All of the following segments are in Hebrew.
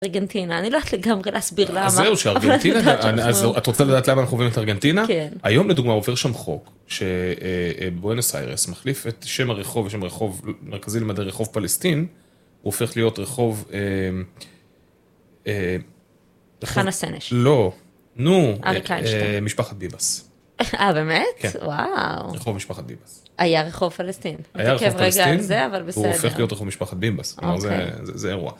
ארגנטינה, אני לא יודעת לגמרי להסביר למה. אז זהו, שארגנטינה, אז את רוצה לדעת למה אנחנו חווים את ארגנטינה? כן. היום לדוגמה עובר שם חוק, שבואנוס איירס מחליף את שם הרחוב, שם רחוב מרכזי למדי רחוב פלסטין, הוא הופך להיות רחוב... חנה סנש. לא, נו, אריק איינשטיין. משפחת ביבס. באמת? כן. וואו. רחוב משפחת ביבס. היה רחוב פלסטין. היה רחוב נתעכב רגע על פלסטין, זה, אבל בסדר. הוא הופך להיות רחוב משפחת ביבס. כלומר, זה אירוע.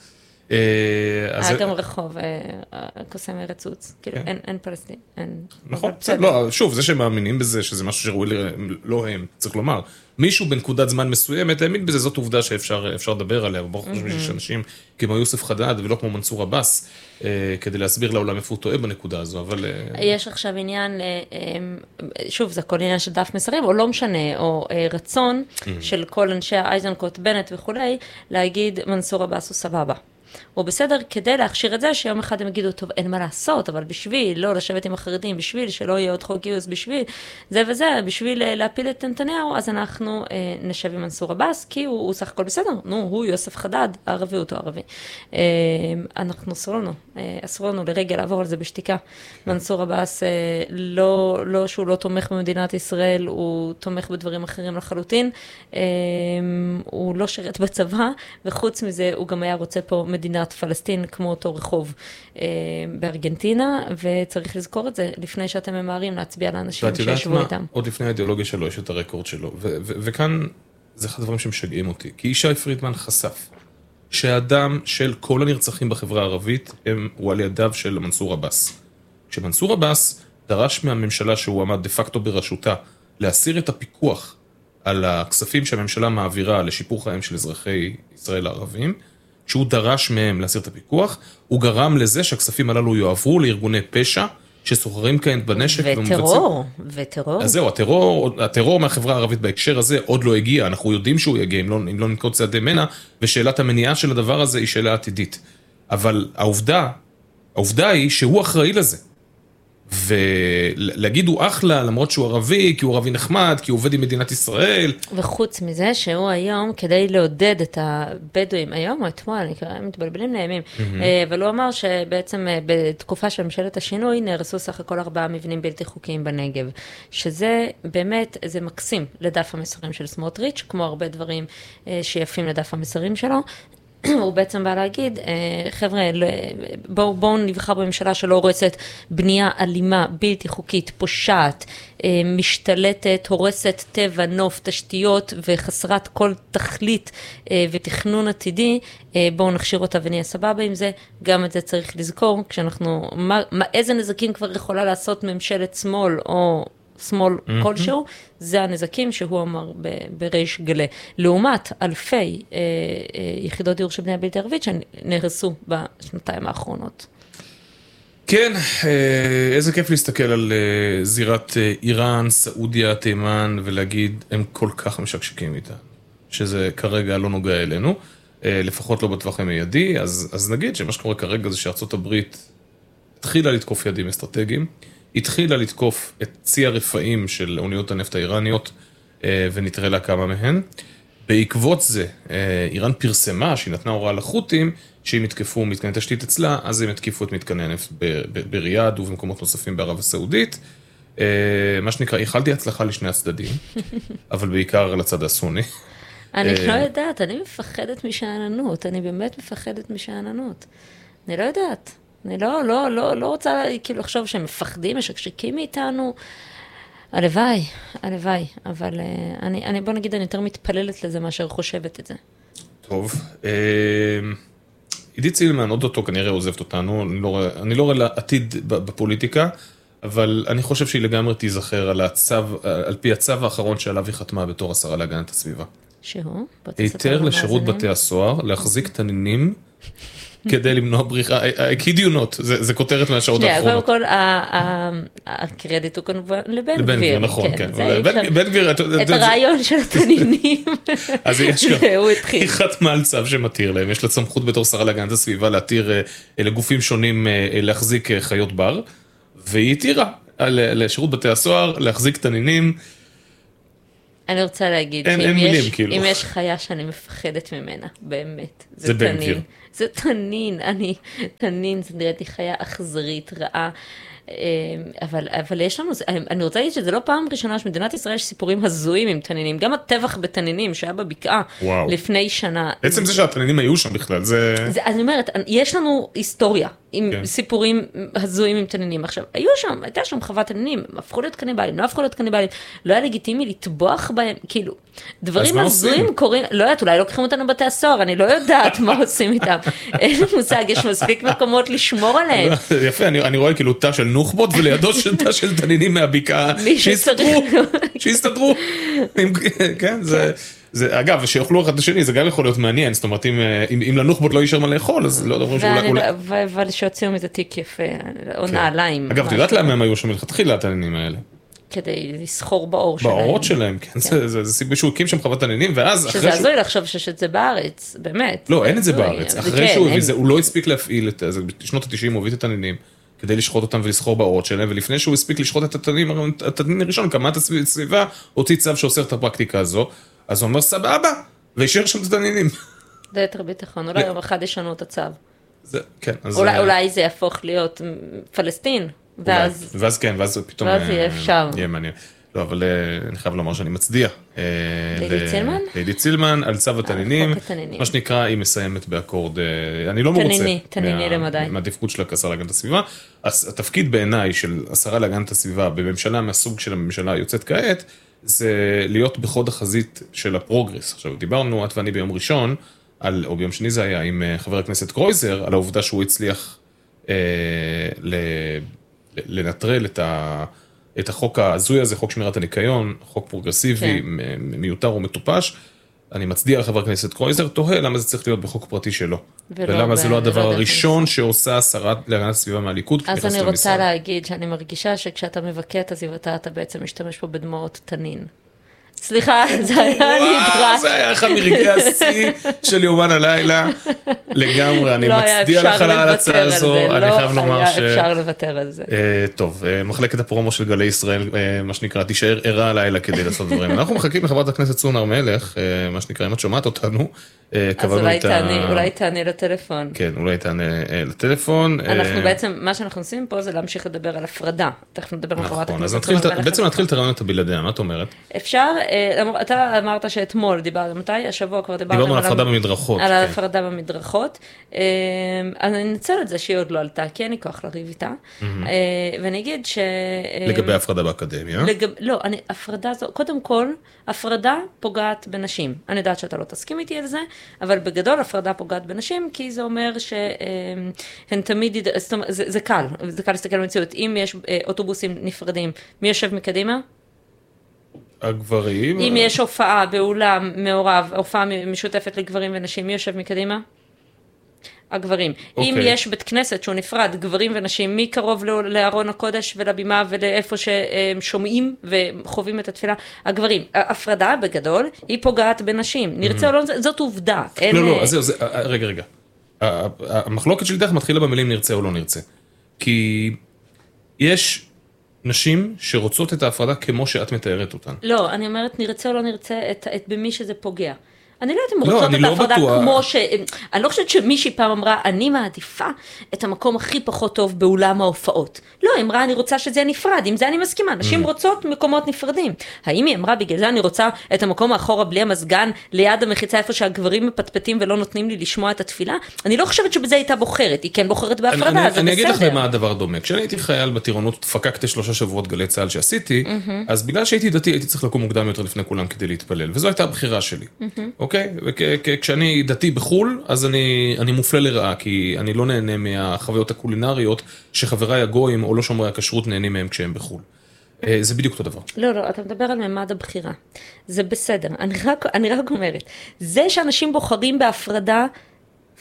היה גם רחוב קוסם רצוץ, כאילו אין פלסטין. נכון, לא, שוב, זה שמאמינים בזה, שזה משהו שראוי, לא הם, צריך לומר, מישהו בנקודת זמן מסוימת, האמין בזה, זאת עובדה שאפשר לדבר עליה, ברוך חושב שיש אנשים כמו יוסף חדד ולא כמו מנסור עבאס, כדי להסביר לעולם איפה הוא טועה בנקודה הזו, אבל... יש עכשיו עניין, שוב, זה כל עניין של דף מסרים, או לא משנה, או רצון של כל אנשי האייזנקוט, בנט וכולי, להגיד מנסור עבאס הוא סבבה. הוא בסדר כדי להכשיר את זה שיום אחד הם יגידו, טוב, אין מה לעשות, אבל בשביל לא לשבת עם החרדים, בשביל שלא יהיה עוד חוק גיוס, בשביל זה וזה, בשביל להפיל את נתניהו, אז אנחנו נשב עם מנסור עבאס, כי הוא סך הכל בסדר, נו, הוא יוסף חדד, הערבי אותו ערבי. אנחנו אסור לנו לרגע לעבור על זה בשתיקה. מנסור עבאס, לא שהוא לא תומך במדינת ישראל, הוא תומך בדברים אחרים לחלוטין, הוא לא שרת בצבא, וחוץ מזה הוא גם היה רוצה פה מדינת פלסטין כמו אותו רחוב בארגנטינה, וצריך לזכור את זה לפני שאתם ממהרים להצביע לאנשים שישבו איתם. עוד לפני האידיאולוגיה שלו יש את הרקורד שלו, וכאן זה אחד הדברים שמשגעים אותי, כי ישי פרידמן חשף שהאדם של כל הנרצחים בחברה הערבית הוא על ידיו של מנסור עבאס. כשמנסור עבאס דרש מהממשלה שהוא עמד דה פקטו בראשותה להסיר את הפיקוח על הכספים שהממשלה מעבירה לשיפור חיים של אזרחי ישראל הערבים, שהוא דרש מהם להסיר את הפיקוח, הוא גרם לזה שהכספים הללו יועברו לארגוני פשע, שסוחרים כעת בנשק. וטרור. אז זהו, הטרור מהחברה הערבית בהקשר הזה עוד לא הגיע, אנחנו יודעים שהוא יגיע, אם לא ננקוט צעדי מנע, ושאלת המניעה של הדבר הזה היא שאלה עתידית. אבל העובדה היא שהוא אחראי לזה. ולהגיד הוא אחלה, למרות שהוא ערבי, כי הוא ערבי נחמד, כי הוא עובד עם מדינת ישראל. וחוץ מזה שהוא היום, כדי לעודד את הבדואים, היום או אתמול, הם מתבלבלים לימים, אבל הוא אמר שבעצם בתקופה של ממשלת השינוי, נהרסו סך הכל 4 מבנים בלתי חוקיים בנגב, שזה באמת, זה מקסים לדף המסרים של סמוטריץ', כמו הרבה דברים שיפים לדף המסרים שלו, הוא בעצם בא להגיד, חבר'ה, בואו נבחר בממשלה שלא הורסת בנייה אלימה, בלתי חוקית, פושעת, משתלטת, הורסת טבע, נוף, תשתיות וחסרת כל תכלית ותכנון עתידי, בואו נכשיר אותה ונהיה סבבה עם זה, גם את זה צריך לזכור, כשאנחנו, איזה נזקים כבר יכולה לעשות ממשלת שמאל או שמאל כלשהו, זה הנזקים שהוא אמר בריש גלה. לעומת אלפי יחידות דיור של בני הבלתי ערבית שנהרסו בשנתיים האחרונות. כן, איזה כיף להסתכל על זירת איראן, סעודיה, תימן, ולהגיד, הם כל כך משקשקים איתה, שזה כרגע לא נוגע אלינו, לפחות לא בטווח המיידי, אז נגיד שמה שקורה כרגע זה שארצות הברית התחילה לתקוף יעדים אסטרטגיים, התחילה לתקוף את צי הרפאים של אוניות הנפט האיראניות, ונתראה לה כמה מהן. בעקבות זה, איראן פרסמה שהיא נתנה הוראה לחות'ים, שאם יתקפו מתקני תשתית אצלה, אז הם יתקיפו את מתקני הנפט בריאד ובמקומות נוספים בערב הסעודית. מה שנקרא, איחלתי הצלחה לשני הצדדים, אבל בעיקר לצד הסוני. אני לא יודעת, אני מפחדת משעננות, אני באמת מפחדת משעננות. אני לא יודעת. אני לא רוצה כאילו לחשוב שהם מפחדים, משקשקים מאיתנו. הלוואי, אבל בוא נגיד, אני יותר מתפללת לזה מאשר חושבת את זה. טוב, עידית סילמן, עוד אותו כנראה עוזבת אותנו, אני לא רואה לה עתיד בפוליטיקה, אבל אני חושב שהיא לגמרי תיזכר על פי הצו האחרון שעליו היא חתמה בתור השרה להגנת הסביבה. שהוא? היתר לשירות בתי הסוהר, להחזיק תנינים, כדי למנוע בריחה, kid you not, זה כותרת מהשעות האחרונות. קודם כל, הקרדיט הוא כמובן לבן גביר. נכון, כן. בן גביר, את הרעיון של התנינים, היא חתמה על צו שמתיר להם, יש לה סמכות בתור שרה להגנת הסביבה להתיר לגופים שונים להחזיק חיות בר, והיא התירה לשירות בתי הסוהר להחזיק תנינים. אני רוצה להגיד, אין מילים, כאילו. אם יש חיה שאני מפחדת ממנה, באמת, זה בן גביר. זה תנין, זה נראית לי חיה אכזרית, רעה, אבל יש לנו, אני רוצה להגיד שזה לא פעם ראשונה שמדינת ישראל יש סיפורים הזויים עם תנינים, גם הטבח בתנינים שהיה בבקעה לפני שנה. בעצם זה שהתנינים היו שם בכלל, זה... אני אומרת, יש לנו היסטוריה עם סיפורים הזויים עם תנינים. עכשיו, הייתה שם חוות תנינים, הפכו להיות קניבלים, לא הפכו להיות קניבלים, לא היה לגיטימי לטבוח בהם, כאילו, דברים הזויים קורים, לא יודעת, אולי לוקחים אותנו בתי הסוהר, אני לא יודעת מה עושים איתם, אין לי מושג, יש מספיק מקומות לשמור עליהם. יפה, אני רואה כאילו תא של נוח'בות, ולידו תא של תנינים מהבקעה, שיסתדרו, כן, זה, אגב, שיאכלו אחד לשני, זה גם יכול להיות מעניין, זאת אומרת, אם לנוח'בות לא יישאר מה לאכול, אז לא דברים שאולי... אבל שיוציאו מזה תיק יפה, או נעליים. אגב, את יודעת למה הם היו שם מלכתחילה, התנינים האלה? כדי לסחור בעור שלהם. בעורות שלהם, כן, זה סיבה שהוא הקים שם חוות תנינים, ואז אחרי שזה הזוי לחשוב שיש את זה בארץ, באמת. לא, אין את זה בארץ, אחרי שהוא הביא זה, הוא לא הספיק להפעיל את זה, בשנות ה-90 הוא הביא את התנינים, כדי לשחוט אותם ולסחור בעורות שלהם, ולפני שהוא הספיק לשחוט את התנין הראשון, קמ"ט הסביבה, הוציא צו שאוסר את הפרקטיקה הזו, אז הוא אומר סבבה, וישאר שם את התנינים. זה יותר ביטחון, אולי יום אחד ישנו את הצו. כן, אז... אולי זה יהפוך להיות פלסטין, ואז כן, ואז פתאום... ואז יהיה אפשר. יהיה מעניין. לא, אבל אני חייב לומר שאני מצדיע. לידי צילמן? לידי צילמן, על צו התנינים. מה שנקרא, היא מסיימת באקורד, אני לא מרוצה. תניני למדי. מהתפקוד שלה כשרה להגנת הסביבה. אז התפקיד בעיניי של השרה להגנת הסביבה, בממשלה מהסוג של הממשלה היוצאת כעת, זה להיות בחוד החזית של הפרוגרס. עכשיו, דיברנו, את ואני ביום ראשון, או ביום שני זה היה עם חבר הכנסת קרויזר, על העובדה שהוא הצליח לנטרל את החוק ההזוי הזה, חוק שמירת הניקיון, חוק פרוגרסיבי, מיותר ומטופש. אני מצדיע לחבר הכנסת קרויזר, תוהה למה זה צריך להיות בחוק פרטי שלו. ולמה זה לא הדבר הראשון שעושה השרה להגנת הסביבה מהליכוד. אז אני רוצה להגיד שאני מרגישה שכשאתה מבקע את עזיבתה, אתה בעצם משתמש פה בדמעות תנין. סליחה, זה היה נדרש. זה היה אחד מרגעי השיא של יומן הלילה. לגמרי, אני מצדיע לך על ההצעה הזו. אני חייב לומר ש... לא היה אפשר לוותר על זה. טוב, מחלקת הפרומו של גלי ישראל, מה שנקרא, תישאר ערה הלילה כדי לעשות דברים. אנחנו מחכים לחברת הכנסת סון הר מלך, מה שנקרא, אם את שומעת אותנו. אז אולי תעני לטלפון. כן, אולי תעני לטלפון. אנחנו בעצם, מה שאנחנו עושים פה זה להמשיך לדבר על הפרדה. תכף נדבר על חברת הכנסת. אז בעצם נתחיל את הרעיון את הבלעדיה, מה את אומרת? אפשר, אתה אמרת שאתמול דיברנו, מתי? השבוע כבר דיברנו על הפרדה במדרכות. על הפרדה במדרכות. אני נצל את זה שהיא עוד לא עלתה, כי אין לי כוח לריב איתה. ואני אגיד ש... לגבי הפרדה באקדמיה. לא, הפרדה זו, קודם כל, הפרדה פוגעת בנשים. אני יודעת שאתה לא תסכים איתי על זה, אבל בגדול הפרדה פוגעת בנשים, כי זה אומר שהן תמיד, זה קל להסתכל על מציאות. אם יש אוטובוסים נפרדים, מי יושב מקדימה? הגברים. אם יש הופעה באולם מעורב, הופעה משותפת לגברים ונשים, מי יושב מקדימה? הגברים. אם יש בית כנסת שהוא נפרד, גברים ונשים, מי קרוב לארון הקודש ולבימה ולאיפה שהם שומעים וחווים את התפילה? הגברים. ההפרדה בגדול היא פוגעת בנשים. נרצה או לא, זאת עובדה. לא, אז זהו, רגע. המחלוקת שלי דרך מתחילה במילים נרצה או לא נרצה. כי יש נשים שרוצות את ההפרדה כמו שאת מתארת אותן. לא, אני אומרת נרצה או לא נרצה במי שזה פוגע. אני לא יודעת אם רוצות את ההפרדה כמו ש... אני לא חושבת שמישהי פעם אמרה, אני מעדיפה את המקום הכי פחות טוב באולם ההופעות. לא, היא אמרה, אני רוצה שזה יהיה נפרד, עם זה אני מסכימה, נשים רוצות מקומות נפרדים. האם היא אמרה, בגלל זה אני רוצה את המקום האחורה בלי המסגן, ליד המחיצה איפה שהגברים מפטפטים ולא נותנים לי לשמוע את התפילה? אני לא חושבת שבזה הייתה בוחרת, היא כן בוחרת בהפרדה, זה בסדר. אני אגיד לך למה הדבר דומה. כשאני הייתי חייל בטירונות, פקקתי 3 שבועות גלי צהל שעשיתי, אז בגלל שהייתי דתי, הייתי צריך לקום מוקדם יותר לפני כולם כדי להתפלל, וזו הייתה הבחירה שלי. אוקיי? וכשאני דתי בחול, אז אני מופלה לרעה, כי אני לא נהנה מהחוויות הקולינריות שחבריי הגויים או לא שומרי הכשרות נהנים מהם כשהם בחול. זה בדיוק אותו דבר. לא, אתה מדבר על ממד הבחירה. זה בסדר. אני רק אומרת, זה שאנשים בוחרים בהפרדה,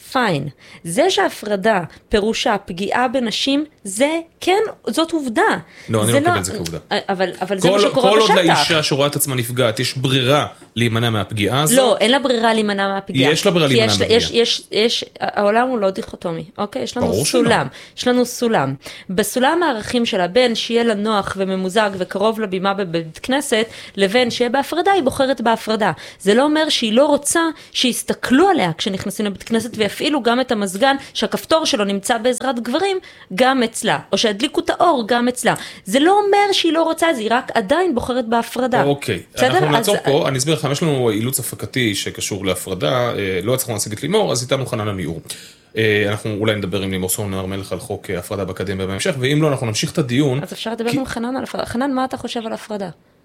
פיין. זה שהפרדה פירושה פגיעה בנשים, זה כן, זאת עובדה. לא, אני לא מקבל את זה כעובדה. אבל זה מה שקורה בשטח. כל עוד לאישה שרואה את עצמה נפגעת, יש ברירה להימנע מהפגיעה הזו? לא, אין לה ברירה להימנע מהפגיעה. יש לה ברירה להימנע מהפגיעה. העולם הוא לא דיכוטומי, אוקיי? יש לנו סולם. יש לנו סולם. בסולם הערכים שלה, בין שיהיה לה נוח וממוזג וקרוב לבימה בבית כנסת, לבין שיהיה בהפרדה, היא בוחרת בהפרדה. זה לא אומר שהיא לא רוצה שיסתכלו עליה כשנכנסים לבית כנסת ויפעילו גם את המזגן שהכפתור שלו נמצא בעזרת גברים גם אצלה, או שהדליקו את האור גם אצלה. זה לא אומר שהיא לא רוצה, היא רק עדיין בוחרת בהפרדה. אוקיי, אנחנו נעצור פה, אני אסביר לך, יש לנו אילוץ הפקתי שקשור להפרדה, לא הצלחנו להשיג את לימור, אז איתנו חנן עמיור. אנחנו אולי נדבר עם לימור סון הר מלך על חוק הפרדה באקדמיה בהמשך, ואם לא, אנחנו נמשיך את הדיון. אז אפשר לדבר עם חנן על הפרדה. חנן, מה אתה חושב על הפרדה?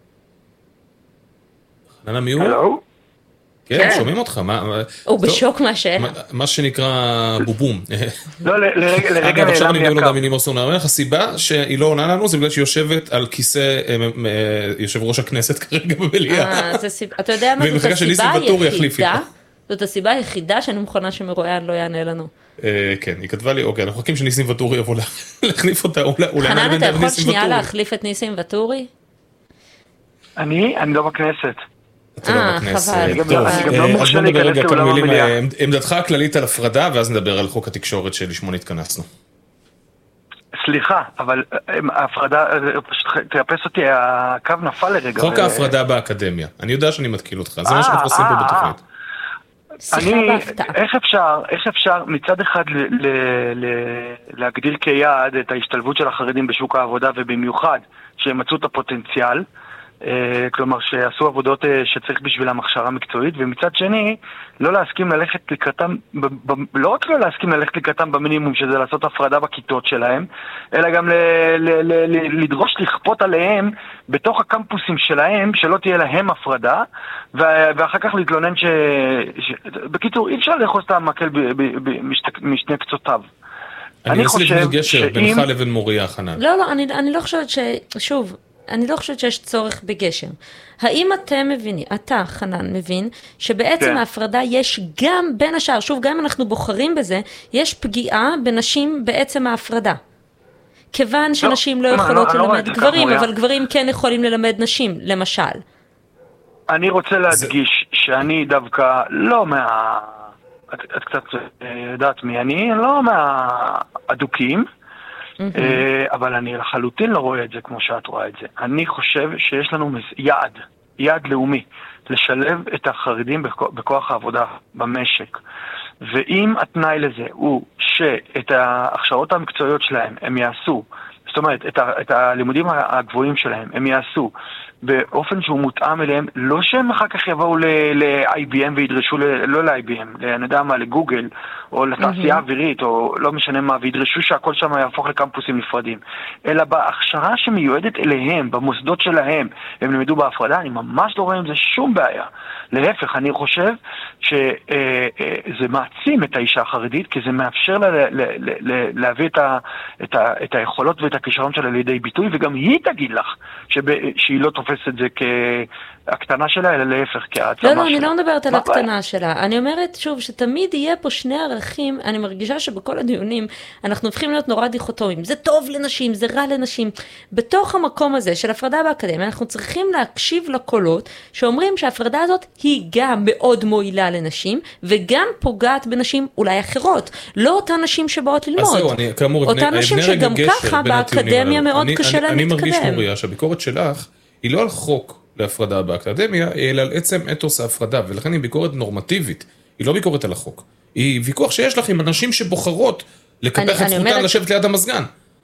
חנן עמיור? הלו? כן, שומעים אותך. הוא בשוק מהשאלה. מה שנקרא בובום. לא, לרגע אגב, עכשיו אני מדבר לו גם עם לימור סון הר מלך, הסיבה שהיא לא עונה לנו, זה בגלל שהיא יושבת על כיסא יושב ראש הכנסת כרגע במליאה. אתה יודע מה זאת הסיבה היחידה? זאת הסיבה היחידה שאני מוכנה שמרואיין לא יענה לנו. כן, היא כתבה לי, אוקיי, אנחנו חכים שניסים וטורי יבוא להחליף אותה, חנן, אתה יכול שנייה להחליף את ניסים וטורי? אני לא בכנסת. אתה לא בכנסת. טוב, אני גם לא מוכשר להיכנס לאולם המליאה. עמדתך הכללית על הפרדה, ואז נדבר על חוק התקשורת שלשמו נתכנסנו. סליחה, אבל ההפרדה, פשוט תאפס אותי, הקו נפל לרגע. חוק ההפרדה באקדמיה. אני יודע שאני מתקיל אותך, זה מה שאנחנו עושים פה בתוכנית. איך אפשר מצד אחד להגדיר כיעד את ההשתלבות של החרדים בשוק העבודה, ובמיוחד שהם מצאו את הפוטנציאל, כלומר שעשו עבודות שצריך בשבילם הכשרה מקצועית, ומצד שני לא להסכים ללכת לקראתם, לא רק לא להסכים ללכת לקראתם במינימום, שזה לעשות הפרדה בכיתות שלהם, אלא גם לדרוש לכפות עליהם בתוך הקמפוסים שלהם שלא תהיה להם הפרדה, ואחר כך להתלונן בקיצור אי אפשר לאחוז את המקל משני קצותיו. אני אעשה לפני גשר בינך לבין מוריה, חנן. לא, אני לא חושבת שוב, אני לא חושבת שיש צורך בגשר. האם אתם מבינים, אתה, חנן, מבין, שבעצם ההפרדה יש גם בין השאר, שוב, גם אם אנחנו בוחרים בזה, יש פגיעה בנשים בעצם ההפרדה. כיוון שנשים לא יכולות ללמד גברים, אבל גברים כן יכולים ללמד נשים, למשל. אני רוצה להדגיש שאני דווקא לא את קצת יודעת מי אני, לא מהאדוקים, אבל אני לחלוטין לא רואה את זה כמו שאת רואה את זה. אני חושב שיש לנו יעד לאומי, לשלב את החרדים בכוח העבודה במשק. ואם התנאי לזה הוא שאת ההכשרות המקצועיות שלהם הם יעשו, זאת אומרת, את הלימודים הגבוהים שלהם הם יעשו באופן שהוא מותאם אליהם, לא שהם אחר כך יבואו ל-IBM וידרשו, לא ל-IBM, אני יודע מה, לגוגל, או לתעשייה אווירית, או לא משנה מה, וידרשו שהכל שם יהפוך לקמפוסים נפרדים, אלא בהכשרה שמיועדת אליהם, במוסדות שלהם, הם למדו בהפרדה, אני ממש לא רואה עם זה שום בעיה. להפך, אני חושב שזה מעצים את האישה החרדית, כי זה מאפשר לה להביא את היכולות ואת הכישרון שלה לידי ביטוי, וגם היא תגיד לך שהיא לא תופסת את זה כהקטנה שלה, אלא להפך, כהעצמה שלה. לא, אני לא מדברת על הקטנה שלה. אני אומרת שוב, שתמיד יהיה פה שני ערכים, אני מרגישה שבכל הדיונים אנחנו הופכים להיות נורא דיכוטומיים. זה טוב לנשים, זה רע לנשים. בתוך המקום הזה של הפרדה באקדמיה, אנחנו צריכים להקשיב לקולות שאומרים שההפרדה הזאת היא גם מאוד מועילה לנשים, וגם פוגעת בנשים אולי אחרות. לא אותן נשים שבאות ללמוד. אז זהו, אני כאמור, אותן נשים שגם ככה באקדמיה מאוד קשה להם להתקדם. אני מרגיש מוריה שהביקורת שלך היא לא על חוק להפרדה באקדמיה, אלא על עצם אתוס ההפרדה, ולכן היא ביקורת נורמטיבית, היא לא ביקורת על החוק. היא ויכוח שיש לך עם אנשים שבוחרות לקפח את זכותן לשבת ליד המזגן.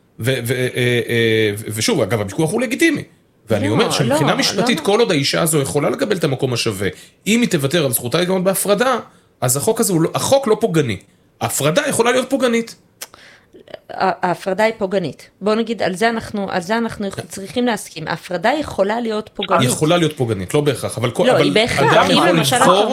ושוב, אגב, הוויכוח הוא לגיטימי. ואני אומר שמבחינה משפטית, כל עוד האישה הזו יכולה לקבל את המקום השווה, אם היא תוותר על זכותה לגמרי בהפרדה, אז החוק לא פוגעני. ההפרדה יכולה להיות פוגענית. ההפרדה היא פוגענית. בואו נגיד, על זה אנחנו צריכים להסכים. ההפרדה יכולה להיות פוגענית. היא יכולה להיות פוגענית, לא בהכרח. לא, היא בהכרח. אדם יכול לבחור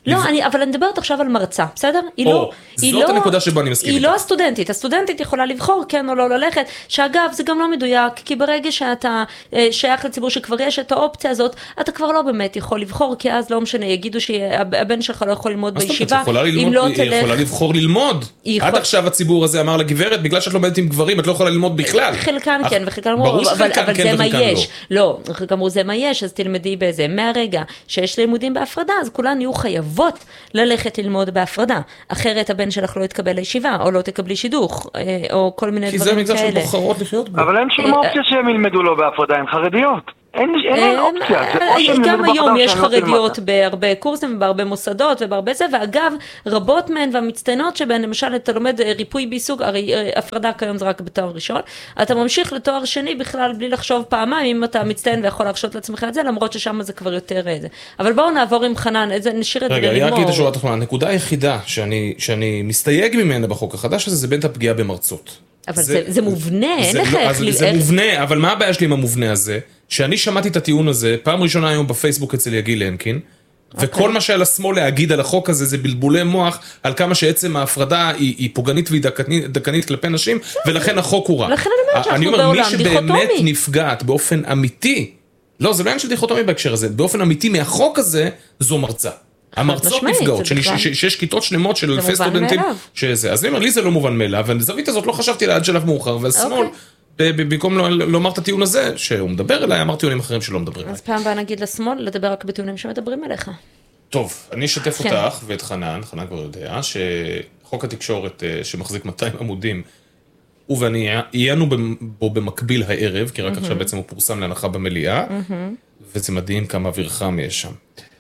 לא, אבל אני מדברת עכשיו על מרצה, בסדר? זאת הנקודה שבה אני מסכים. היא לא הסטודנטית. הסטודנטית יכולה לבחור כן או לא ללכת, שאגב, זה גם לא מדויק, כי ברגע שאתה שייך לציבור שכבר יש את האופציה הזאת, אתה כבר לא באמת יכול לבחור, כי אז לא משנה, יגידו שהבן שלך לא יכול ללמוד בישיבה, אם לא תלך... היא יכולה לבחור ללמוד. עד עכשיו הציבור הזה אמר לגברת, בגלל שאת לומדת עם גברים, את לא יכולה ללמוד בכלל. חלקן כן, וחלקן אמרו, אבל זה מה יש. לא, אמרו זה מה יש, אז תלמדי בזה. מהרגע שיש לימודים בהפרדה, אז כולן יהיו חייבות ללכת ללמוד בהפרדה. אחרת הבן שלך לא יתקבל לישיבה, או לא תקבלי שידוך, או כל מיני דברים כאלה. כי זה מגזר של בוחרות לחיות בו. אבל אין שום אופציה שהם ילמדו לו בהפרדה, הם חרדיות. אין אופציה. גם היום יש חרדיות בהרבה קורסים ובהרבה מוסדות ובהרבה זה, ואגב, רבות מהן והמצטיינות שבהן, למשל, אתה לומד ריפוי בעיסוק, הרי הפרדה כיום זה רק בתואר ראשון, אתה ממשיך לתואר שני בכלל בלי לחשוב פעמיים, אם אתה מצטיין ויכול להרשות לעצמך את זה, למרות ששם זה כבר יותר זה. אבל בואו נעבור עם חנן, נשאיר את זה ללימור. רגע, אני אגיד השורה התחתונה, הנקודה היחידה שאני מסתייג ממנה בחוק החדש הזה, זה בין הפגיעה במרצות. אבל זה מובנה, אין לך איך... זה מובנה, אבל מה הבעיה שלי עם המובנה הזה? שאני שמעתי את הטיעון הזה, פעם ראשונה היום בפייסבוק אצל יגיל הנקין, וכל מה שהיה לשמאל להגיד על החוק הזה, זה בלבולי מוח, על כמה שעצם ההפרדה היא פוגענית והיא דקנית כלפי נשים, ולכן החוק הוא רע. לכן אני אומרת שאנחנו בעולם דיכוטומי. מי שבאמת נפגעת באופן אמיתי, לא, זה לא עניין של דיכוטומי בהקשר הזה, באופן אמיתי מהחוק הזה, זו מרצה. המרצות נפגעות, שיש כיתות שלמות של אלפי סטודנטים, אז אני אומר, לי זה לא מובן מאליו, והזווית הזאת לא חשבתי לה עד שלב מאוחר, והשמאל, במקום לומר את הטיעון הזה, שהוא מדבר אליי, אמר טיעונים אחרים שלא מדברים אליי. אז פעם באה נגיד לשמאל, לדבר רק בטיעונים שמדברים אליך. טוב, אני אשתף אותך ואת חנן כבר יודע, שחוק התקשורת שמחזיק 200 עמודים, ואני עיינו בו במקביל הערב, כי רק עכשיו בעצם הוא פורסם להנחה במליאה, וזה מדהים כמה וירחם יש שם.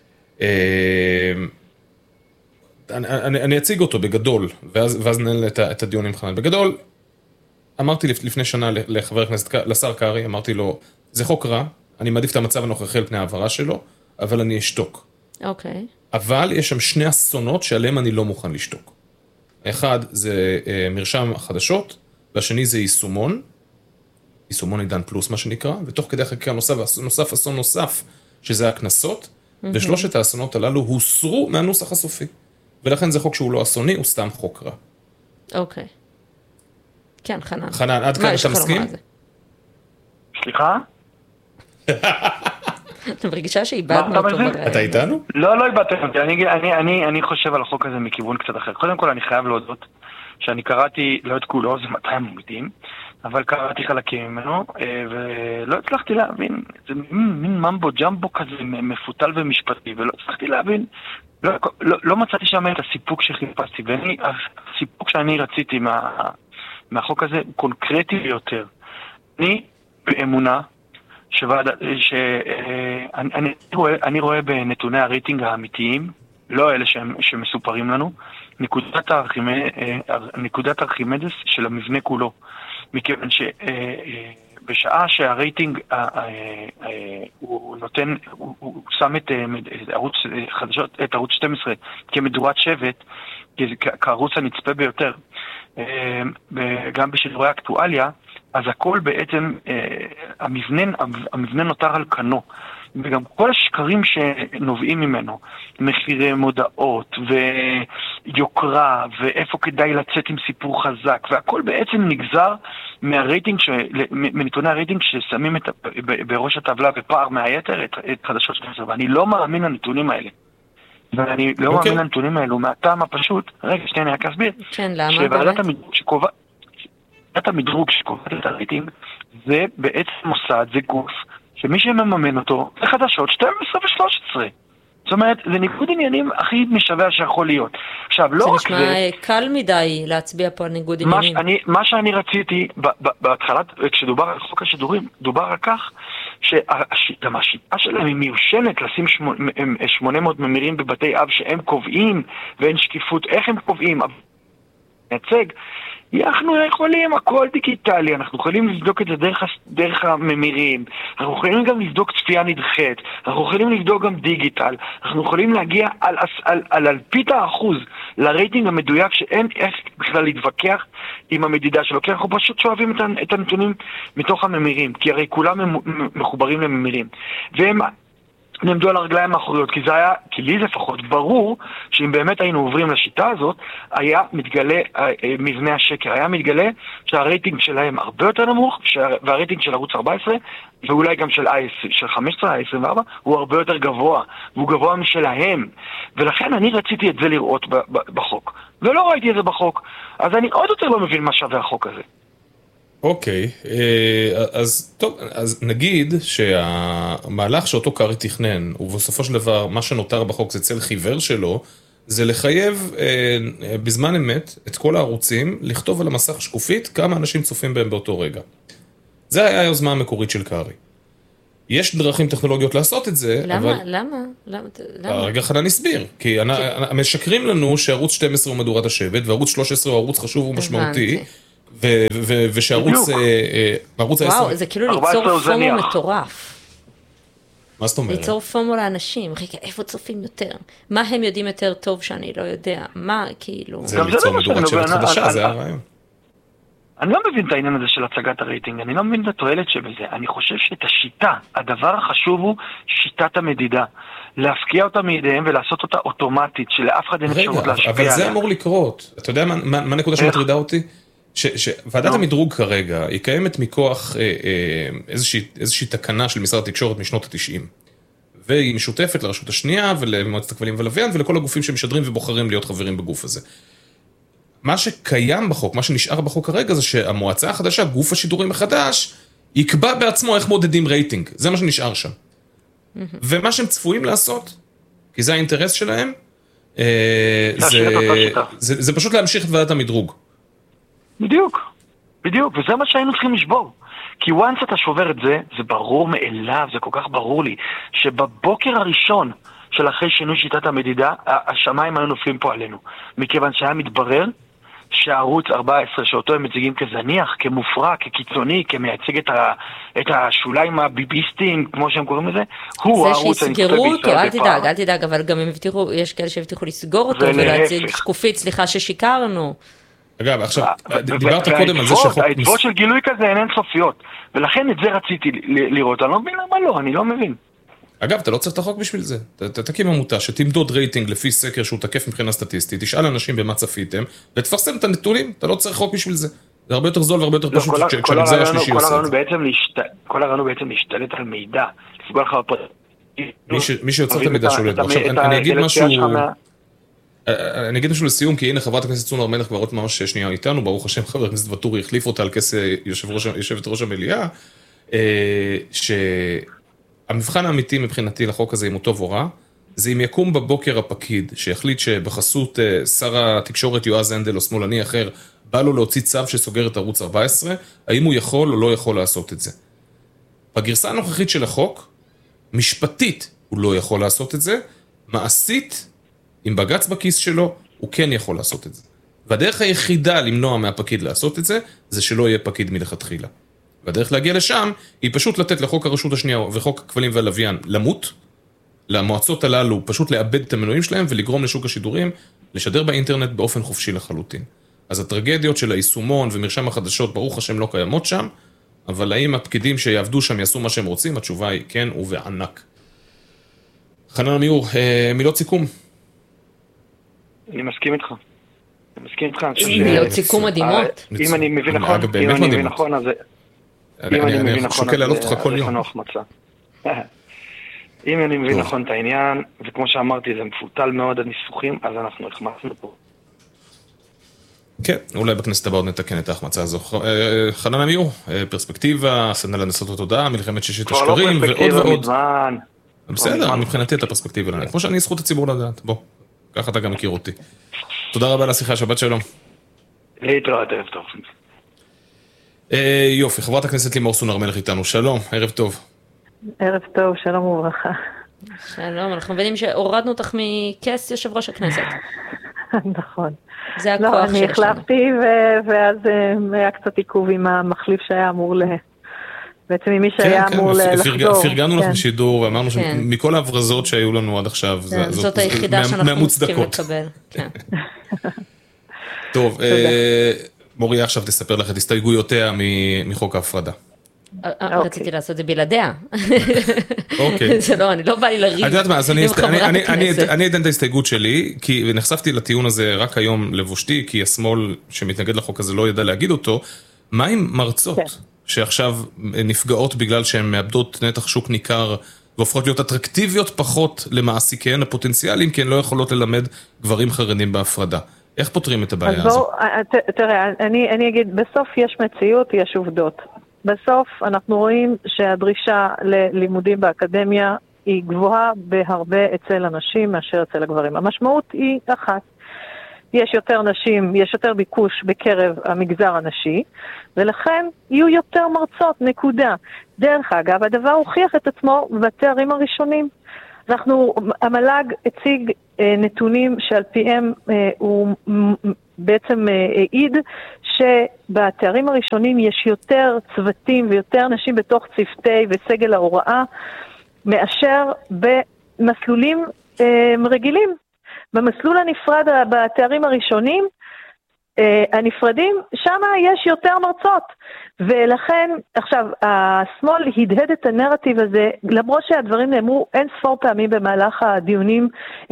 אני אציג אותו בגדול, ואז ננהל את הדיון עם חנן. בגדול, אמרתי לפני שנה לחבר הכנסת, לשר קרי, אמרתי לו, זה חוק רע, אני מעדיף את המצב הנוכחי על פני העברה שלו, אבל אני אשתוק. אוקיי. אבל יש שם שני אסונות שעליהם אני לא מוכן לשתוק. האחד זה מרשם החדשות, והשני זה יישומון עידן פלוס מה שנקרא, ותוך כדי חקיקה נוסף אסון נוסף, שזה הכנסות, ושלושת האסונות הללו הוסרו מהנוסח הסופי. ולכן זה חוק שהוא לא אסוני, הוא סתם חוק רע. אוקיי. כן, חנן. חנן, עד כאן אתה מסכים? סליחה? אתה מרגישה שאיבדנו אותו ברגע. אתה איתנו? לא איבדתם אותי. אני חושב על החוק הזה מכיוון קצת אחר. קודם כל אני חייב להודות שאני קראתי, לא את כולו, זה 200 עמודים, אבל קראתי חלקים ממנו, ולא הצלחתי להבין, זה מין ממבו ג'מבו כזה מפותל ומשפטי, ולא הצלחתי להבין, לא מצאתי שם את הסיפוק שחיפשתי, הסיפוק שאני רציתי מהחוק הזה הוא קונקרטי ביותר. אני באמונה שאני רואה בנתוני הרייטינג האמיתיים, לא אלה שמסופרים לנו, נקודת ארכימדס של המבנה כולו. מכיוון שבשעה שהרייטינג הוא נותן, הוא שם את ערוץ חדשות, את ערוץ 12 כמדורת שבט, כערוץ הנצפה ביותר, גם בשידורי האקטואליה, אז הכל בעצם, המבנה נותר על כנו. וגם כל השקרים שנובעים ממנו, מחירי מודעות ויוקרה ואיפה כדאי לצאת עם סיפור חזק, והכל בעצם נגזר מהרייטינג, מנתוני הרייטינג ששמים בראש הטבלה בפער מהיתר את חדשות 12, ואני לא מאמין לנתונים האלה. ואני לא מאמין לנתונים האלו מהטעם הפשוט, רגע, אני רק אסביר, שוועדת המדרוג שקובעת את הרייטינג, זה בעצם מוסד, זה גוף, שמי שמממן אותו זה חדשות 12 ו-13. זאת אומרת, זה ניגוד עניינים הכי משווה שיכול להיות. עכשיו, לא רק זה... זה נשמע קל מדי להצביע פה על ניגוד עניינים. מה שאני רציתי, בהתחלת, כשדובר על חוק השידורים, דובר על כך שגם השיטה שלהם היא מיושנת לשים 800 ממירים בבתי אב שהם קובעים, ואין שקיפות איך הם קובעים, נצג, אנחנו יכולים, הכל דיגיטלי, אנחנו יכולים לבדוק את זה דרך הממירים, אנחנו יכולים גם לבדוק צפייה נדחית, אנחנו יכולים לבדוק גם דיגיטל, אנחנו יכולים להגיע על אלפית האחוז לרייטינג המדויק שאין איך בכלל להתווכח עם המדידה שלו, כי אנחנו פשוט שואבים את הנתונים מתוך הממירים, כי הרי כולם מחוברים לממירים, והם נעמדו על הרגליים האחוריות, כי זה היה, כי לי לפחות ברור שאם באמת היינו עוברים לשיטה הזאת, היה מתגלה מבנה השקר, היה מתגלה שהרייטינג שלהם הרבה יותר נמוך, והרייטינג של ערוץ 14, ואולי גם של 15, 24, הוא הרבה יותר גבוה, והוא גבוה משלהם, ולכן אני רציתי את זה לראות בחוק, ולא ראיתי את זה בחוק, אז אני עוד יותר לא מבין מה שווה החוק הזה. אוקיי, אז טוב, אז נגיד שהמהלך שאותו קארי תכנן, ובסופו של דבר מה שנותר בחוק זה צל חיוור שלו, זה לחייב בזמן אמת את כל הערוצים לכתוב על המסך שקופית כמה אנשים צופים בהם באותו רגע. זה היה היוזמה המקורית של קארי. יש דרכים טכנולוגיות לעשות את זה, למה? אבל... למה? רגע חנן נסביר, כי משקרים לנו שערוץ 12 הוא מדורת השבט, וערוץ 13 הוא ערוץ חשוב ומשמעותי, ושערוץ וואו, זה כאילו ליצור פומו מטורף. מה זאת אומרת? ליצור פומו לאנשים, איפה צופים יותר? מה הם יודעים יותר טוב שאני לא יודע? מה, כאילו... זה ליצור מדורת שבט חדשה, זה הרעיון. אני לא מבין את העניין הזה של הצגת הרייטינג, אני לא מבין את התועלת שבזה. אני חושב שאת השיטה, הדבר החשוב הוא שיטת המדידה. להפקיע אותה מידיהם ולעשות אותה אוטומטית, שלאף אחד אין אפשרות להשפיע עליה. אבל זה אמור לקרות. אתה יודע מה נקודה שמטרידה אותי? שוועדת המדרוג כרגע, היא קיימת מכוח איזושהי תקנה של משרד התקשורת משנות ה-90. והיא משותפת לרשות השנייה ולמועצת הכבלים ולוויין ולכל הגופים שמשדרים ובוחרים להיות חברים בגוף הזה. מה שקיים בחוק, מה שנשאר בחוק כרגע זה שהמועצה החדשה, גוף השידורים החדש, יקבע בעצמו איך מודדים רייטינג. זה מה שנשאר שם. ומה שהם צפויים לעשות, כי זה האינטרס שלהם, זה פשוט להמשיך את ועדת המדרוג. בדיוק, וזה מה שהיינו צריכים לשבור. כי once אתה שובר את זה, זה ברור מאליו, זה כל כך ברור לי, שבבוקר הראשון של אחרי שינוי שיטת המדידה, השמיים היו נופלים פה עלינו. מכיוון שהיה מתברר שהערוץ 14, שאותו הם מציגים כזניח, כמופרע, כקיצוני, כמייצג את השוליים הביביסטיים, כמו שהם קוראים לזה, הוא הערוץ הנצפה בישראל. זה שיסגרו אותו, אל תדאג, אבל גם הם הבטיחו, יש כאלה שהבטיחו לסגור אותו, ולהציג שקופית, סליחה ששיקרנו. אגב, עכשיו, דיברת קודם על זה שהחוק... העדוות של גילוי כזה הן אינסופיות, ולכן את זה רציתי לראות, אני לא מבין למה לא, אני לא מבין. אגב, אתה לא צריך את החוק בשביל זה. אתה תקים עמותה שתמדוד רייטינג לפי סקר שהוא תקף מבחינה סטטיסטית, תשאל אנשים במה צפיתם, ותפרסם את הנתונים, אתה לא צריך חוק בשביל זה. זה הרבה יותר זול והרבה יותר פשוט כשהמגזר השלישי עושה את זה. כל הרעיון בעצם להשתלט על מידע, לפגוע לך בפרטים. מי שיוצר את המידע שולט. עכשיו, אני אגיד משהו לסיום, כי הנה חברת הכנסת סון הר מלך כבר עוד ממש שנייה איתנו, ברוך השם חבר הכנסת ואטורי החליף אותה על כס יושבת ראש המליאה, שהמבחן האמיתי מבחינתי לחוק הזה, אם הוא טוב או רע, זה אם יקום בבוקר הפקיד, שיחליט שבחסות שר התקשורת יועז הנדל או שמאלני אחר, בא לו להוציא צו שסוגר את ערוץ 14, האם הוא יכול או לא יכול לעשות את זה. בגרסה הנוכחית של החוק, משפטית הוא לא יכול לעשות את זה, מעשית, עם בגץ בכיס שלו, הוא כן יכול לעשות את זה. והדרך היחידה למנוע מהפקיד לעשות את זה, זה שלא יהיה פקיד מלכתחילה. והדרך להגיע לשם, היא פשוט לתת לחוק הרשות השנייה וחוק הכבלים והלוויין למות, למועצות הללו פשוט לאבד את המנויים שלהם ולגרום לשוק השידורים, לשדר באינטרנט באופן חופשי לחלוטין. אז הטרגדיות של היישומון ומרשם החדשות, ברוך השם לא קיימות שם, אבל האם הפקידים שיעבדו שם יעשו מה שהם רוצים? התשובה היא כן ובענק. חנן עמיור, מילות סיכום. אני מסכים איתך. מילות סיכום מדהימות. אם אני מבין נכון, אז... אני שוקל להעלות אותך כל יום. אם אני מבין נכון את העניין, וכמו שאמרתי, זה מפותל מאוד הניסוחים, אז אנחנו החמצנו פה. כן, אולי בכנסת הבאה עוד נתקן את ההחמצה הזו. חנן עמיור, פרספקטיבה, סדנה לנסות התודעה, מלחמת ששת השקרים, ועוד ועוד. בסדר, מבחינתי את הפרספקטיבה. כמו שאני זכות הציבור לדעת, בוא, ככה אתה גם מכיר אותי. תודה רבה על השיחה, שבת שלום. להתראות, ערב טוב. יופי, חברת הכנסת לימור סון הר מלך איתנו, שלום, ערב טוב. ערב טוב, שלום וברכה. שלום, אנחנו מבינים שהורדנו אותך מכס יושב ראש הכנסת. נכון. זה הכוח שלנו. לא, אני החלפתי ואז היה קצת עיכוב עם המחליף שהיה אמור בעצם עם מי שהיה אמור לחזור. פרגנו לך בשידור ואמרנו שמכל ההברזות שהיו לנו עד עכשיו, זאת היחידה שאנחנו צריכים לקבל. טוב, מוריה עכשיו תספר לך את הסתייגויותיה מחוק ההפרדה. רציתי לעשות את זה בלעדיה. אוקיי. זה לא, אני לא בא לי לריב. את יודעת מה, אז אני אתן את ההסתייגות שלי, כי נחשפתי לטיעון הזה רק היום לבושתי, כי השמאל שמתנגד לחוק הזה לא ידע להגיד אותו. מה עם מרצות שעכשיו נפגעות בגלל שהן מאבדות נתח שוק ניכר, והופכות להיות אטרקטיביות פחות למעסיקיהן הפוטנציאליים, כי הן לא יכולות ללמד גברים חרדים בהפרדה. איך פותרים את הבעיה הזו? תראה, אני אגיד, בסוף יש מציאות, יש עובדות. בסוף אנחנו רואים שהדרישה ללימודים באקדמיה היא גבוהה בהרבה אצל הנשים מאשר אצל הגברים. המשמעות היא אחת. יש יותר נשים, יש יותר ביקוש בקרב המגזר הנשי, ולכן יהיו יותר מרצות, נקודה. דרך אגב, הדבר הוכיח את עצמו בתארים הראשונים. המל"ג הציג נתונים שעל פיהם הוא בעצם העיד שבתארים הראשונים יש יותר צוותים ויותר נשים בתוך צוותי וסגל ההוראה מאשר במסלולים רגילים. במסלול הנפרד בתארים הראשונים הנפרדים, שם יש יותר מרצות. ולכן, עכשיו, השמאל הדהד את הנרטיב הזה, למרות שהדברים נאמרו אין ספור פעמים במהלך הדיונים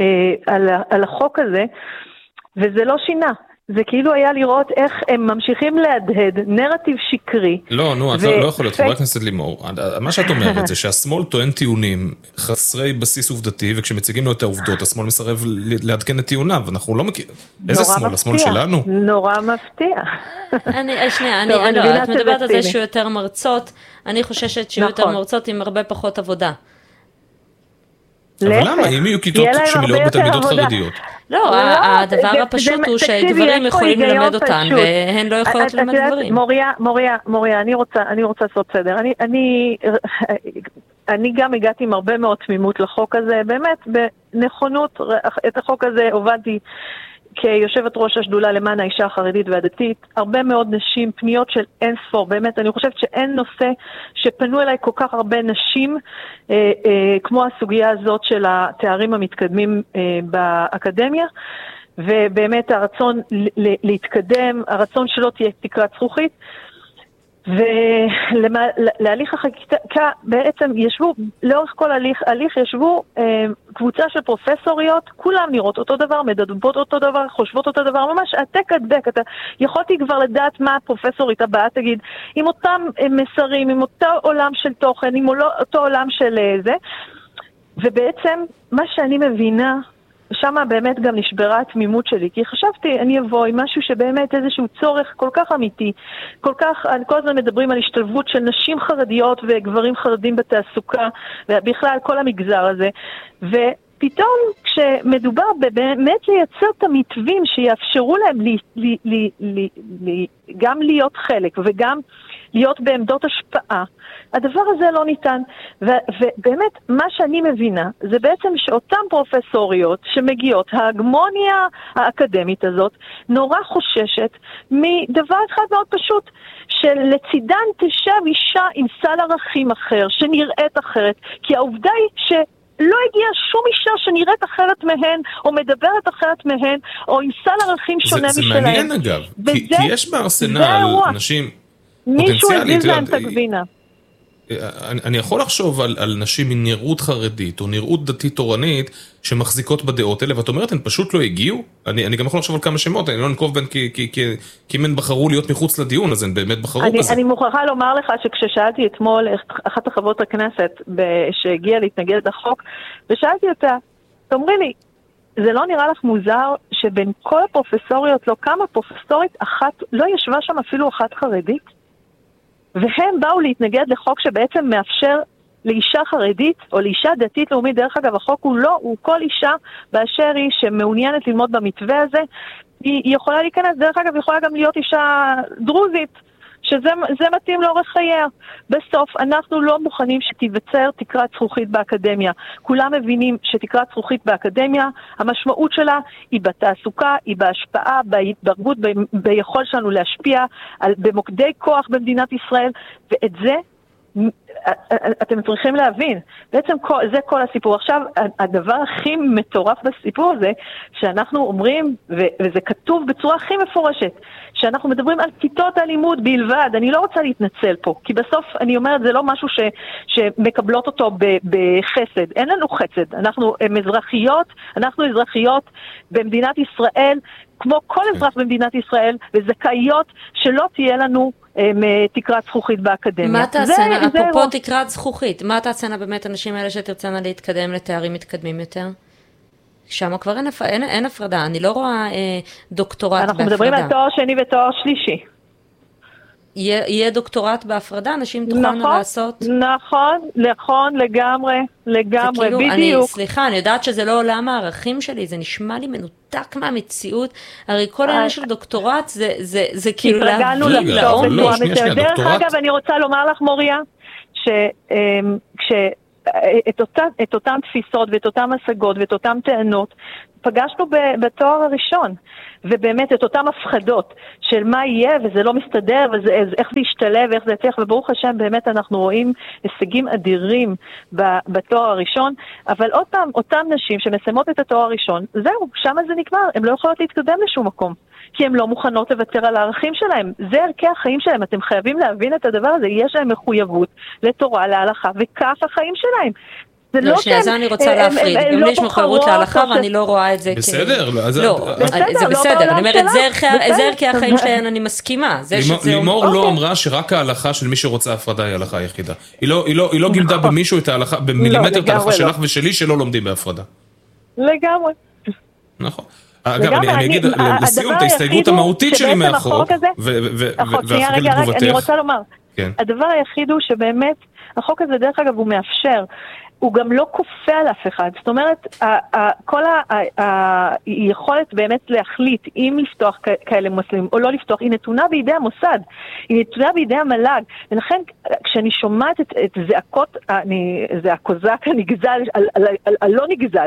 על החוק הזה, וזה לא שינה. זה כאילו היה לראות איך הם ממשיכים להדהד נרטיב שקרי. לא, נו, את לא יכולת, חברת הכנסת לימור. מה שאת אומרת זה שהשמאל טוען טיעונים חסרי בסיס עובדתי, וכשמציגים לו את העובדות, השמאל מסרב לעדכן את טיעוניו, אנחנו לא מכירים. איזה שמאל? השמאל שלנו? נורא מפתיע. שנייה, את מדברת על זה שיהיו יותר מרצות, אני חוששת שיהיו יותר מרצות עם הרבה פחות עבודה. אבל למה? אם יהיו כיתות שמלאות בתלמידות חרדיות? לא, הדבר הפשוט הוא שגברים יכולים ללמד אותן, והן לא יכולות ללמד גברים. מוריה, אני רוצה לעשות סדר. אני גם הגעתי עם הרבה מאוד תמימות לחוק הזה, באמת, בנכונות, את החוק הזה הובלתי כיושבת ראש השדולה למען האישה החרדית והדתית, הרבה מאוד נשים, פניות של אין ספור, באמת, אני חושבת שאין נושא שפנו אליי כל כך הרבה נשים, כמו הסוגיה הזאת של התארים המתקדמים באקדמיה, ובאמת הרצון להתקדם, הרצון שלא תהיה תקרת זכוכית, ולהליך החקיקה בעצם ישבו, לאורך כל הליך ישבו קבוצה של פרופסוריות, כולם נראות אותו דבר, מדברות אותו דבר, חושבות אותו דבר, ממש עתק הדק, יכולתי כבר לדעת מה הפרופסורית הבאה תגיד, עם אותם מסרים, עם אותו עולם של תוכן, עם אותו עולם של זה, ובעצם מה שאני מבינה, שמה באמת גם נשברה התמימות שלי, כי חשבתי, אני אבוא עם משהו שבאמת איזשהו צורך כל כך אמיתי, כל הזמן מדברים על השתלבות של נשים חרדיות וגברים חרדים בתעסוקה, ובכלל כל המגזר הזה, ופתאום כשמדובר באמת לייצר את המתווים שיאפשרו להם גם להיות חלק וגם להיות בעמדות השפעה, הדבר הזה לא ניתן. ובאמת, מה שאני מבינה, זה בעצם שאותן פרופסוריות שמגיעות, ההגמוניה האקדמית הזאת, נורא חוששת מדבר אחד מאוד פשוט, שלצידן תשב אישה עם סל ערכים אחר, שנראית אחרת, כי העובדה היא לא הגיעה שום אישה שנראית אחרת מהן, או מדברת אחרת מהן, או עם סל ערכים שונה משלהם. זה מעניין אגב, כי יש בארסנל אנשים מישהו הזיז להם את הגבינה. אני יכול לחשוב על נשים מנראות חרדית או נראות דתית תורנית שמחזיקות בדעות האלה, ואת אומרת, הן פשוט לא הגיעו? אני גם יכול לחשוב על כמה שמות, אני לא נקוב בין, כי אם הן בחרו להיות מחוץ לדיון, אז הן באמת בחרו בזה. אני מוכרחה לומר לך שכששאלתי אתמול אחת החברות הכנסת שהגיעה להתנגד לחוק, ושאלתי אותה, תאמרי לי, זה לא נראה לך מוזר שבין כל הפרופסוריות, לא כמה פרופסורית אחת, לא ישבה שם אפילו אחת חרדית? והם באו להתנגד לחוק שבעצם מאפשר לאישה חרדית או לאישה דתית לאומית, דרך אגב החוק הוא כל אישה באשר היא שמעוניינת ללמוד במתווה הזה, היא יכולה להיכנס, דרך אגב יכולה גם להיות אישה דרוזית, שזה מתאים לאורך חייה. בסוף אנחנו לא מוכנים שתיווצר תקרת זכוכית באקדמיה. כולם מבינים שתקרת זכוכית באקדמיה, המשמעות שלה היא בתעסוקה, היא בהשפעה, בהתדרגות, ביכול שלנו להשפיע במוקדי כוח במדינת ישראל, ואת זה אתם צריכים להבין, בעצם זה כל הסיפור. עכשיו, הדבר הכי מטורף בסיפור הזה, שאנחנו אומרים, וזה כתוב בצורה הכי מפורשת, שאנחנו מדברים על כיתות הלימוד בלבד. אני לא רוצה להתנצל פה, כי בסוף אני אומרת, זה לא משהו שמקבלות אותו בחסד. אין לנו חסד. אנחנו אזרחיות במדינת ישראל, כמו כל אזרח במדינת ישראל, וזכאיות שלא תהיה לנו תקרת זכוכית באקדמיה. מה תעשנה, אפרופו תקרת זכוכית, מה תעשנה באמת אנשים האלה שתרצנה להתקדם לתארים מתקדמים יותר? שם כבר אין הפרדה, אני לא רואה דוקטורט בהפרדה. אנחנו מדברים על תואר שני ותואר שלישי. יהיה דוקטורט בהפרדה, אנשים תוכלנה לעשות? נכון, לגמרי, בדיוק. סליחה, אני יודעת שזה לא עולם הערכים שלי, זה נשמע לי מנותק מהמציאות, הרי כל העניין של דוקטורט זה כאילו התרגלנו דרך אגב, אני רוצה לומר לך, מוריה, את אותן תפיסות ואת אותן השגות ואת אותן טענות פגשנו בתואר הראשון, ובאמת את אותם הפחדות של מה יהיה וזה לא מסתדר ואיך זה ישתלב ואיך זה יצליח, וברוך השם באמת אנחנו רואים הישגים אדירים בתואר הראשון. אבל עוד פעם, אותם נשים שמסיימות את התואר הראשון, זהו, שם זה נגמר, הן לא יכולות להתקדם לשום מקום, כי הן לא מוכנות לוותר על הערכים שלהם. זה ערכי החיים שלהם, אתם חייבים להבין את הדבר הזה, יש להם מחויבות לתורה, להלכה, וכך החיים שלהם. לא, שנייה, זה אני רוצה להפריד. גם לי יש מחויבות להלכה ואני לא רואה את זה בסדר. לא, זה בסדר. אני אומרת, זה ערכי החיים שלהם, אני מסכימה. לימור לא אמרה שרק ההלכה של מי שרוצה הפרדה היא ההלכה היחידה. היא לא גימדה במישהו את ההלכה, במילימטר את ההלכה שלך ושלי שלא לומדים בהפרדה. לגמרי. נכון. אגב, אני אגיד לסיום את ההסתייגות המהותית שלי מהחוק, ואחרי תגובתך. אני רוצה לומר, הדבר היחיד הוא שבאמת, החוק הזה דרך אגב הוא מאפשר, הוא גם לא כופה על אף אחד. זאת אומרת, כל היכולת באמת להחליט אם לפתוח כאלה מוסלמים או לא לפתוח, היא נתונה בידי המוסד, היא נתונה בידי המל"ג. ולכן, כשאני שומעת את זעקות, זה הקוזק הנגזל, הלא נגזל,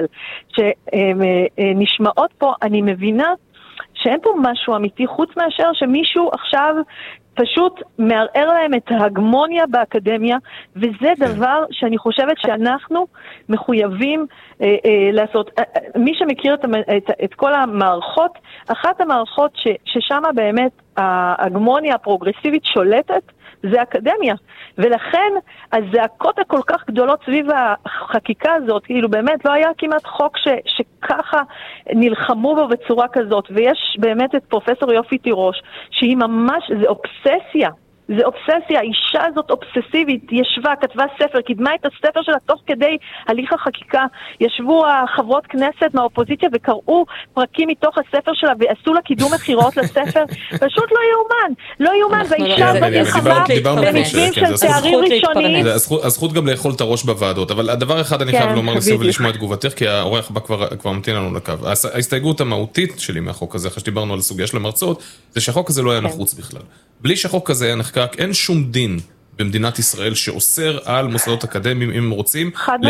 שנשמעות פה, אני מבינה שאין פה משהו אמיתי, חוץ מאשר שמישהו עכשיו פשוט מערער להם את ההגמוניה באקדמיה, וזה דבר שאני חושבת שאנחנו מחויבים לעשות. מי שמכיר את כל המערכות, אחת המערכות ששם באמת ההגמוניה הפרוגרסיבית שולטת, זה אקדמיה. ולכן הזעקות הכל כך גדולות סביב החקיקה הזאת, כאילו באמת לא היה כמעט חוק שככה נלחמו בו בצורה כזאת, ויש באמת את פרופסור יופי תירוש, שהיא ממש, זה אובססיה, זה אובססיה, האישה הזאת אובססיבית, ישבה, כתבה ספר, קידמה את הספר שלה תוך כדי הליך החקיקה, ישבו החברות כנסת מהאופוזיציה וקראו פרקים מתוך הספר שלה ועשו לה קידום מחירות לספר, פשוט לא יאומן, והאישה הזאת נלחמה במתווים של תארים ראשוניים. הזכות גם לאכול את הראש בוועדות, אבל הדבר אחד אני חייב לומר לסיום ולשמוע את תגובתך, כי האורח הבא כבר ממתין לנו לקו. ההסתייגות המהותית שלי מהחוק הזה, אחרי שדיברנו על הסוגיה של המרצות, זה שהחוק הזה לא היה נחוץ בכלל. בלי שהחוק הזה היה נחקק, אין שום דין במדינת ישראל שאוסר על מוסדות אקדמיים, אם הם רוצים,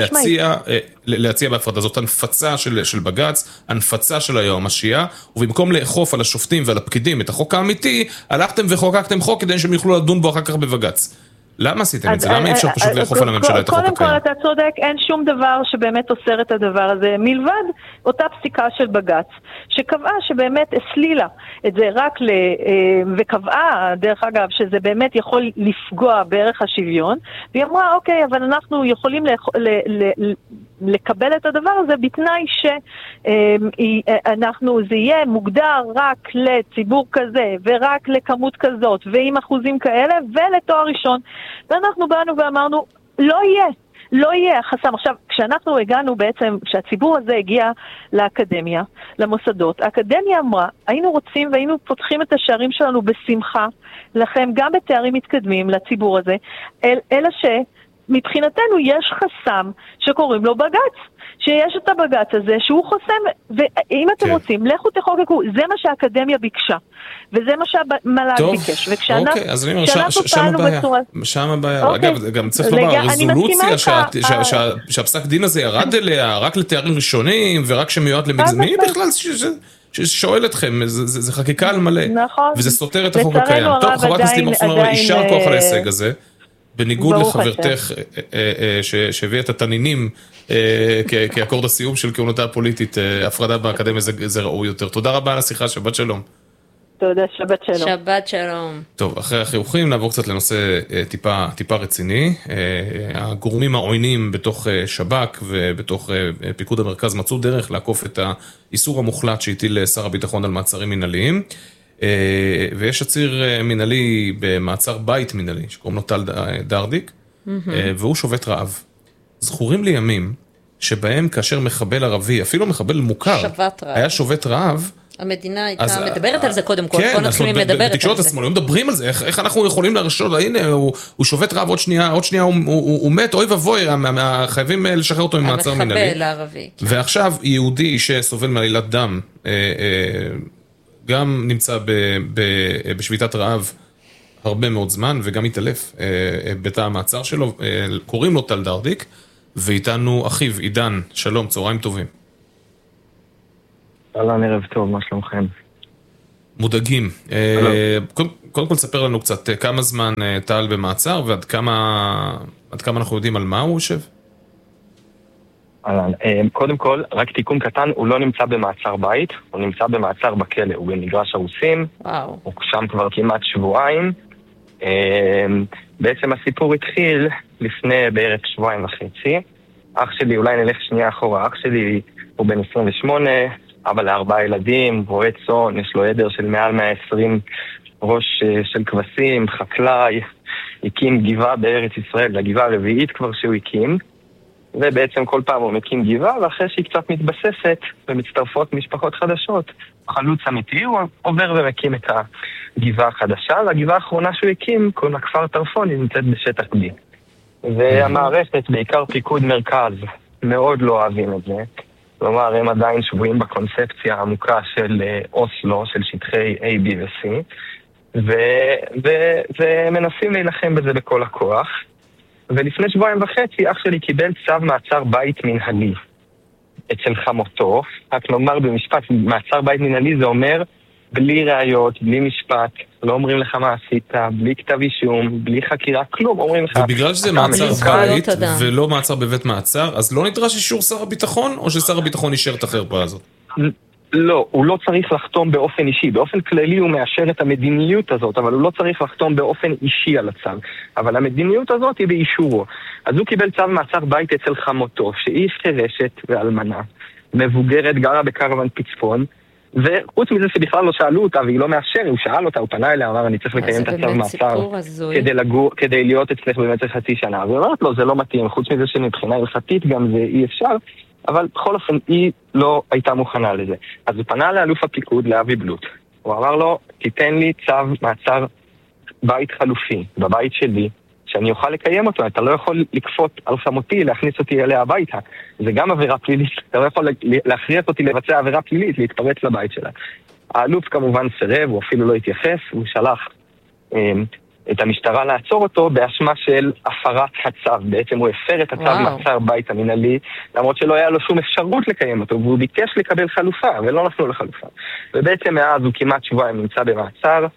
להציע בהפרדה. זאת הנפצה של בג"ץ, הנפצה של היועמ"שייה, ובמקום לאכוף על השופטים ועל הפקידים את החוק האמיתי, הלכתם וחוקקתם חוק כדי שהם יוכלו לדון בו אחר כך בבג"ץ. למה עשיתם את זה? למה אי אפשר פשוט לאכוף על הממשלה את החוק הקיים? קודם כל אתה צודק, אין שום דבר שבאמת אוסר את הדבר הזה, מלבד אותה פסיקה של בג"ץ, שקבעה שבאמת הסלילה את זה רק וקבעה, דרך אגב, שזה באמת יכול לפגוע בערך השוויון, והיא אמרה, אוקיי, אבל אנחנו יכולים לקבל את הדבר הזה בתנאי זה יהיה מוגדר רק לציבור כזה, ורק לכמות כזאת, ועם אחוזים כאלה, ולתואר ראשון. ואנחנו באנו ואמרנו, לא יהיה החסם. עכשיו, כשאנחנו הגענו בעצם, כשהציבור הזה הגיע לאקדמיה, למוסדות, האקדמיה אמרה, היינו רוצים והיינו פותחים את השערים שלנו בשמחה, לכם גם בתארים מתקדמים לציבור הזה, אלא מבחינתנו יש חסם שקוראים לו בג"ץ, שיש את הבג"ץ הזה שהוא חוסם, ואם אתם רוצים, לכו תחוקקו, זה מה שהאקדמיה ביקשה, וזה מה שהמל"ג ביקש, אוקיי, אז אני אומר, שם הבעיה, אגב, גם צריך לומר, הרזולוציה שהפסק דין הזה ירד אליה, רק לתארים ראשונים, ורק שמיועד למגזמי, בכלל שואל אתכם, זה חקיקה על מלא, וזה סותר את החוק הקיים. טוב, חברת הכנסת לימור סון הר מלך, יישר כוח על ההישג הזה, בניגוד לחברתך שהביאה את התנינים כאקורד הסיום של כהונתה הפוליטית, הפרדה באקדמיה זה ראוי יותר. תודה רבה על השיחה, שבת שלום. תודה, שבת שלום. שבת שלום. טוב, אחרי החיוכים נעבור קצת לנושא טיפה רציני. הגורמים העוינים בתוך שב"כ ובתוך פיקוד המרכז מצאו דרך לעקוף את האיסור המוחלט שהטיל שר הביטחון על מעצרים מנהליים. ויש עציר מנהלי במעצר בית מנהלי, שקוראים לו טל דרדיק, והוא שובת רעב. זכורים לי ימים שבהם כאשר מחבל ערבי, אפילו מחבל מוכר, היה שובת רעב, המדינה הייתה מדברת על זה קודם כל, בוא נתחילים לדבר על זה. בתקשורת השמאל, הם מדברים על זה, איך אנחנו יכולים להרשות, הנה, הוא שובת רעב, עוד שנייה הוא מת, אוי ובוי, חייבים לשחרר אותו ממעצר מנהלי. המחבל הערבי. ועכשיו יהודי שסובל מעלילת דם, גם נמצא בשביתת רעב הרבה מאוד זמן, וגם התעלף בתא המעצר שלו, קוראים לו טל דרדיק, ואיתנו אחיו עידן, שלום, צהריים טובים. אהלן, ערב טוב, מה שלומכם? מודאגים. קודם כל ספר לנו קצת כמה זמן טל במעצר, ועד כמה אנחנו יודעים על מה הוא יושב? קודם כל, רק תיקון קטן, הוא לא נמצא במעצר בית, הוא נמצא במעצר בכלא, הוא במגרש הרוסים, הוא שם כבר כמעט שבועיים. בעצם הסיפור התחיל לפני בערך שבועיים וחצי. אח שלי, אולי נלך שנייה אחורה, אח שלי הוא בן 28, אבא ל4 ילדים, רועה צאן, יש לו עדר של מעל 120 ראש של כבשים, חקלאי, הקים גבעה בארץ ישראל, הגבעה הרביעית כבר שהוא הקים, ובעצם כל פעם הוא מקים גבעה, ואחרי שהיא קצת מתבססת ומצטרפות משפחות חדשות, חלוץ אמיתי, הוא עובר ומקים את הגבעה החדשה, והגבעה האחרונה שהוא הקים, קוראים לה כפר טרפון, היא נמצאת בשטח B. והמערכת, בעיקר פיקוד מרכז, מאוד לא אוהבים את זה. כלומר, הם עדיין שבויים בקונספציה העמוקה של אוסלו, של שטחי A, B ו-C, ומנסים להילחם בזה בכל הכוח. ולפני שבועיים וחצי, אח שלי קיבל צו מעצר בית מנהלי אצל חמותו. רק נאמר במשפט, מעצר בית מנהלי זה אומר בלי ראיות, בלי משפט, לא אומרים לך מה עשית, בלי כתב אישום, בלי חקירה, כלום, אומרים לך... ובגלל שזה מעצר בית ולא מעצר בבית מעצר, אז לא נדרש אישור שר הביטחון, או ששר הביטחון אישר את החרפה הזאת? לא, הוא לא צריך לחתום באופן אישי. באופן כללי הוא מאשר את המדיניות הזאת, אבל הוא לא צריך לחתום באופן אישי על הצו. אבל המדיניות הזאת היא באישורו. אז הוא קיבל צו מעצר בית אצל חמותו, שהיא חירשת ואלמנה, מבוגרת, גרה בקרוון פצפון, וחוץ מזה שבכלל לא שאלו אותה, והיא לא מאשר, הוא שאל אותה, הוא פנה אליה, אמר, אני צריך לקיים את הצו מעצר כדי להיות אצלך במשך חצי שנה. והיא אומרת לו, זה לא מתאים, חוץ מזה שמבחינה הלכתית גם זה אי אפשר, אבל בכל אופן היא לא הייתה מוכנה לזה. אז הוא פנה לאלוף הפיקוד, לאבי בלוט. הוא אמר לו, תיתן לי צו מעצר בית חלופי, בבית שלי, שאני אוכל לקיים אותו. אתה לא יכול לקפות על חמותי, להכניס אותי אליה הביתה. זה גם עבירה פלילית. אתה לא יכול להכריח אותי לבצע עבירה פלילית, להתפרץ לבית שלה. האלוף כמובן סירב, הוא אפילו לא התייחס, הוא שלח את המשטרה לעצור אותו באשמה של הפרת הצו. בעצם הוא הפר את הצו מעצר בית המנהלי, למרות שלא היה לו שום אפשרות לקיים אותו, והוא ביקש לקבל חלופה, ולא נתנו לחלופה. ובעצם מאז הוא כמעט שבועיים נמצא במעצר,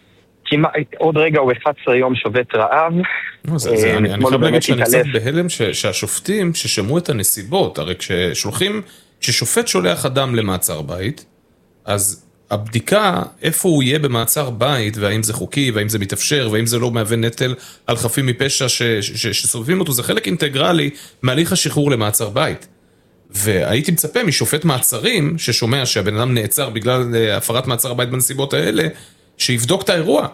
עוד רגע הוא 11 יום שובת רעב. אני חייב להגיד שאני קצת בהלם שהשופטים ששמעו את הנסיבות, הרי כששופט שולח אדם למעצר בית, אז הבדיקה איפה הוא יהיה במעצר בית, והאם זה חוקי, והאם זה מתאפשר, והאם זה לא מהווה נטל על חפים מפשע שסובבים אותו, זה חלק אינטגרלי מהליך השחרור למעצר בית. והייתי מצפה משופט מעצרים, ששומע שהבן אדם נעצר בגלל הפרת מעצר הבית בנסיבות האלה, שיבדוק את האירוע,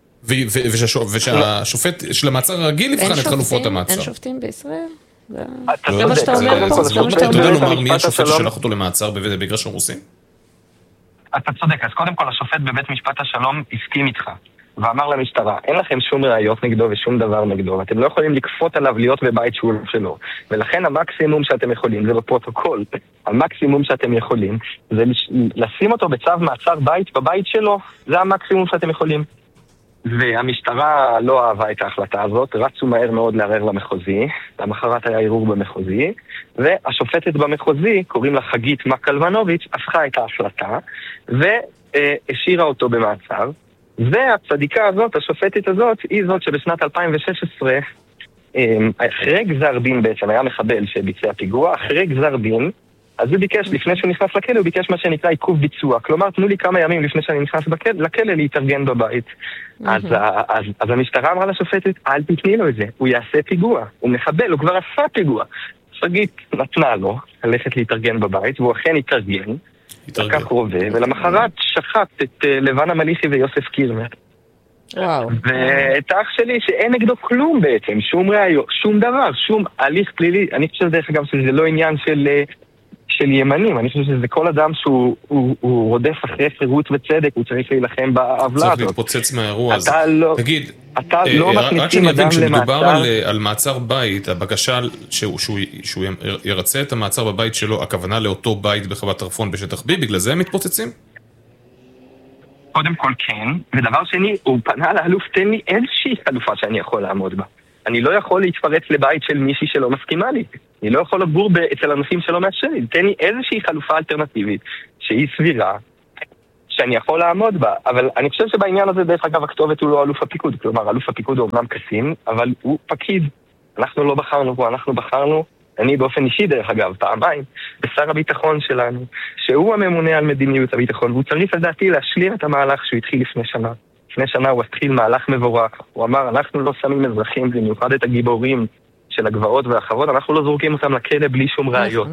ושהשופט של המעצר הרגיל יבחן את חלופות המעצר. אין שופטים בישראל? זה מה שאתה אומר פה. אתה יודע לומר מי השופט ששלח אותו למעצר במגרש הרוסים? אתה צודק, אז קודם כל השופט בבית משפט השלום הסכים איתך, ואמר למשטרה, אין לכם שום ראיות נגדו ושום דבר נגדו, ואתם לא יכולים לקפות עליו להיות בבית שהוא שלו, ולכן המקסימום שאתם יכולים, זה בפרוטוקול, המקסימום שאתם יכולים, זה לשים אותו בצו מעצר בית בבית שלו, זה המקסימום שאתם יכולים. והמשטרה לא אהבה את ההחלטה הזאת, רצו מהר מאוד לערער למחוזי, למחרת היה ערעור במחוזי, והשופטת במחוזי, קוראים לה חגית מקלמנוביץ', הפכה את ההחלטה, והשאירה אותו במעצר, והצדיקה הזאת, השופטת הזאת, היא זאת שבשנת 2016, אחרי גזר דין בעצם, היה מחבל שביצע פיגוע, אחרי גזר דין, אז הוא ביקש, לפני שהוא נכנס לכלא, הוא ביקש מה שנקרא עיכוב ביצוע. כלומר, תנו לי כמה ימים לפני שאני נכנס לכלא להתארגן בבית. אז המשטרה אמרה לשופטת, אל תתני לו את זה, הוא יעשה פיגוע, הוא מחבל, הוא כבר עשה פיגוע. שגית נתנה לו ללכת להתארגן בבית, והוא אכן התארגן, לקח רובה, ולמחרת שחט את לבנה מליחי ויוסף קירמר. וואו. ואת האח שלי שאין נגדו כלום בעצם, שום ראיות, שום דבר, שום הליך פלילי. אני חושב דרך אגב שזה לא עניין של ימנים, אני חושב שזה כל אדם שהוא רודף אחרי חירות וצדק, הוא צריך להילחם בעוולה הזאת. צריך להתפוצץ מהאירוע הזה. תגיד, רק שאני אבין, כשמדובר על מעצר בית, הבקשה שהוא ירצה את המעצר בבית שלו, הכוונה לאותו בית בחוות רפון בשטח B, בגלל זה הם מתפוצצים? קודם כל כן, ודבר שני, הוא פנה לאלוף, תן לי איזושהי חלופה שאני יכול לעמוד בה. אני לא יכול להתפרץ לבית של מישהי שלא מסכימה לי. אני לא יכול לגור אצל אנשים שלא מאשרים לי. תן לי איזושהי חלופה אלטרנטיבית שהיא סבירה, שאני יכול לעמוד בה. אבל אני חושב שבעניין הזה, דרך אגב, הכתובת הוא לא אלוף הפיקוד. כלומר, אלוף הפיקוד הוא אומנם קצין, אבל הוא פקיד. אנחנו לא בחרנו בו, אנחנו בחרנו, אני באופן אישי דרך אגב, פעמיים, בשר הביטחון שלנו, שהוא הממונה על מדיניות הביטחון, והוא צריך לדעתי להשלים את המהלך שהוא התחיל לפני שנה. לפני שנה הוא התחיל מהלך מבורך, הוא אמר, אנחנו לא שמים אזרחים, במיוחד את הגיבורים של הגבעות והאחרות, אנחנו לא זורקים אותם לכלא בלי שום ראיות.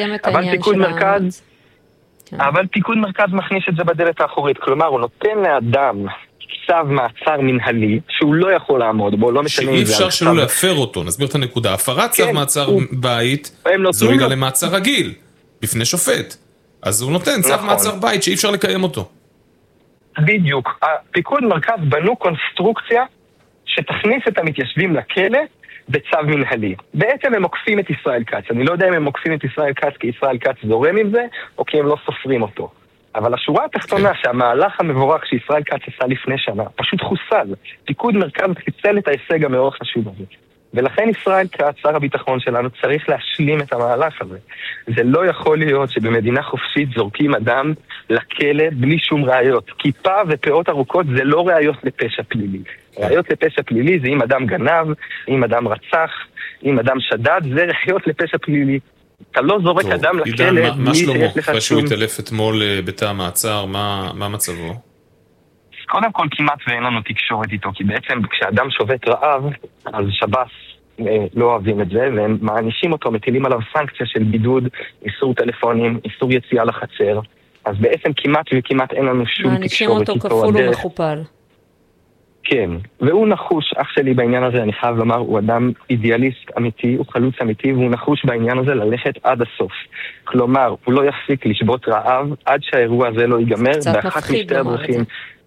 אבל פיקוד מרכז מכניס את זה בדלת האחורית, כלומר הוא נותן לאדם צו מעצר מנהלי, שהוא לא יכול לעמוד בו, לא משנה שאי אפשר שלא להפר אותו, נסביר את הנקודה. הפרת צו מעצר בית, זו עילה למעצר רגיל, בפני שופט. אז הוא נותן צו מעצר בית שאי אפשר לקיים אותו. בדיוק. הפיקוד מרכז בנו קונסטרוקציה שתכניס את המתיישבים לכלא בצו מנהלי. בעצם הם עוקפים את ישראל כץ. אני לא יודע אם הם עוקפים את ישראל כץ כי ישראל כץ זורם עם זה, או כי הם לא סופרים אותו. אבל השורה התחתונה שהמהלך המבורך שישראל כץ עשה לפני שנה פשוט חוסל. פיקוד מרכז חיסל את ההישג המאוד חשוב הזה. ולכן ישראל כץ, שר הביטחון שלנו, צריך להשלים את המהלך הזה. זה לא יכול להיות שבמדינה חופשית זורקים אדם לכלא בלי שום ראיות. כיפה ופאות ארוכות זה לא ראיות לפשע פלילי. ראיות לפשע פלילי זה אם אדם גנב, אם אדם רצח, אם אדם שדד, זה ראיות לפשע פלילי. אתה לא זורק אדם לכלא בלי שיש לך שום... אחרי שהוא התעלף אתמול בתא המעצר, מה מצבו? קודם כל כמעט ואין לנו תקשורת איתו, כי בעצם כשאדם שובת רעב, אז שב"ס לא אוהבים את זה, והם מענישים אותו, מטילים עליו סנקציה של בידוד, איסור טלפונים, איסור יציאה לחצר, אז בעצם כמעט וכמעט אין לנו שום תקשורת איתו. מענישים אותו כפול ומכופל. כן, והוא נחוש, אח שלי בעניין הזה, אני חייב לומר, הוא אדם אידיאליסט אמיתי, הוא חלוץ אמיתי, והוא נחוש בעניין הזה ללכת עד הסוף. כלומר, הוא לא יפסיק לשבות רעב עד שהאירוע הזה לא ייגמר, באחת משתי הדרכים.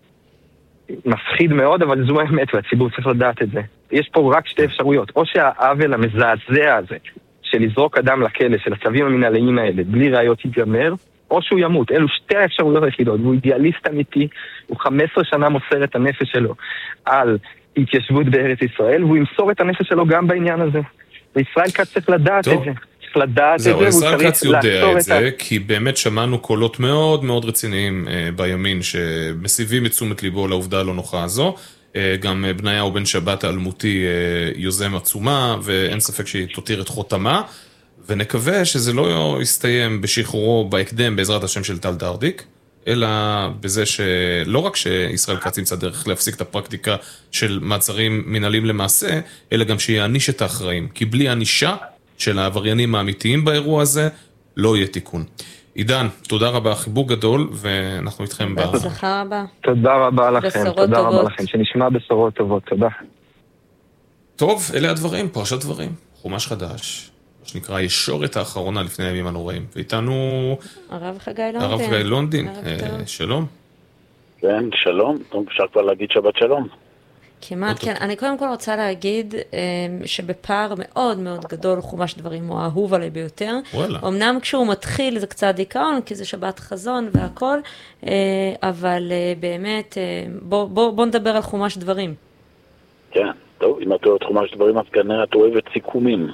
מפחיד מאוד, אבל זו האמת, והציבור צריך לדעת את זה. יש פה רק שתי אפשרויות, או שהעוול המזעזע הזה, של לזרוק אדם לכלא, של הצווים המנהליים האלה, בלי ראיות ייגמר, או שהוא ימות. אלו שתי האפשרויות היחידות. הוא אידיאליסט אמיתי, הוא 15 שנה מוסר את הנפש שלו על התיישבות בארץ ישראל, והוא ימסור את הנפש שלו גם בעניין הזה. וישראל כץ צריך לדעת את זה. צריך לדעת את זה, והוא צריך יודע את זה, כי באמת שמענו קולות מאוד מאוד רציניים בימין, שמסיבים את תשומת ליבו לעובדה הלא נוחה הזו. גם בניהו בן שבת האלמותי יוזם עצומה, ואין ספק שהיא תותיר את חותמה. ונקווה שזה לא יסתיים בשחרורו בהקדם בעזרת השם של טל דרדיק, אלא בזה שלא רק שישראל כץ ימצא דרך להפסיק את הפרקטיקה של מעצרים מנהליים למעשה, אלא גם שיעניש את האחראים. כי בלי ענישה של העבריינים האמיתיים באירוע הזה, לא יהיה תיקון. עידן, תודה רבה, חיבוק גדול, ואנחנו איתכם בהצלחה רבה. תודה רבה לכם, תודה רבה לכם, שנשמע בשורות טובות, תודה. טוב, אלה הדברים, פרשת דברים, חומש חדש. שנקרא ישורת האחרונה לפני הימים הנוראים. ואיתנו הרב חגי לונדין. הרב חגי לונדין, שלום. כן, שלום. טוב, אפשר כבר להגיד שבת שלום. כמעט, כן. אני קודם כל רוצה להגיד שבפער מאוד מאוד גדול חומש דברים הוא האהוב עלי ביותר. אמנם כשהוא מתחיל זה קצת דיכאון, כי זה שבת חזון והכל, אבל באמת, בוא נדבר על חומש דברים. כן. טוב, אם את אוהבת חומש דברים, אז כנראה את אוהבת סיכומים.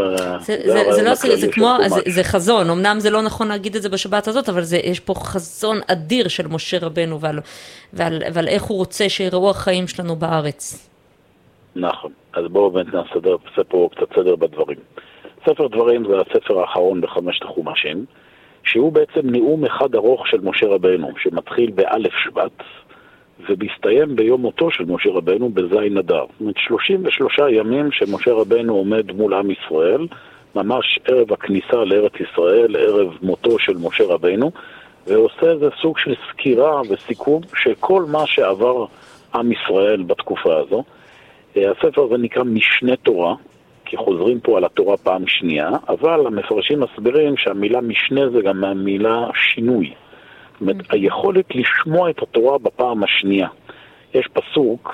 זה כמו, זה חזון, אמנם זה לא נכון להגיד את זה בשבת הזאת, אבל יש פה חזון אדיר של משה רבנו, ועל איך הוא רוצה שיראו החיים שלנו בארץ. נכון, אז בואו נעשה פה קצת סדר בדברים. ספר דברים זה הספר האחרון בחמשת החומשים, שהוא בעצם נאום אחד ארוך של משה רבנו, שמתחיל באלף שבט, ומסתיים ביום מותו של משה רבנו בזין אדר. זאת אומרת, 33 ימים שמשה רבנו עומד מול עם ישראל, ממש ערב הכניסה לארץ ישראל, ערב מותו של משה רבנו, ועושה איזה סוג של סקירה וסיכום של כל מה שעבר עם ישראל בתקופה הזו. הספר הזה נקרא משנה תורה, כי חוזרים פה על התורה פעם שנייה, אבל המפרשים מסבירים שהמילה משנה זה גם המילה שינוי. זאת אומרת, היכולת לשמוע את התורה בפעם השנייה. יש פסוק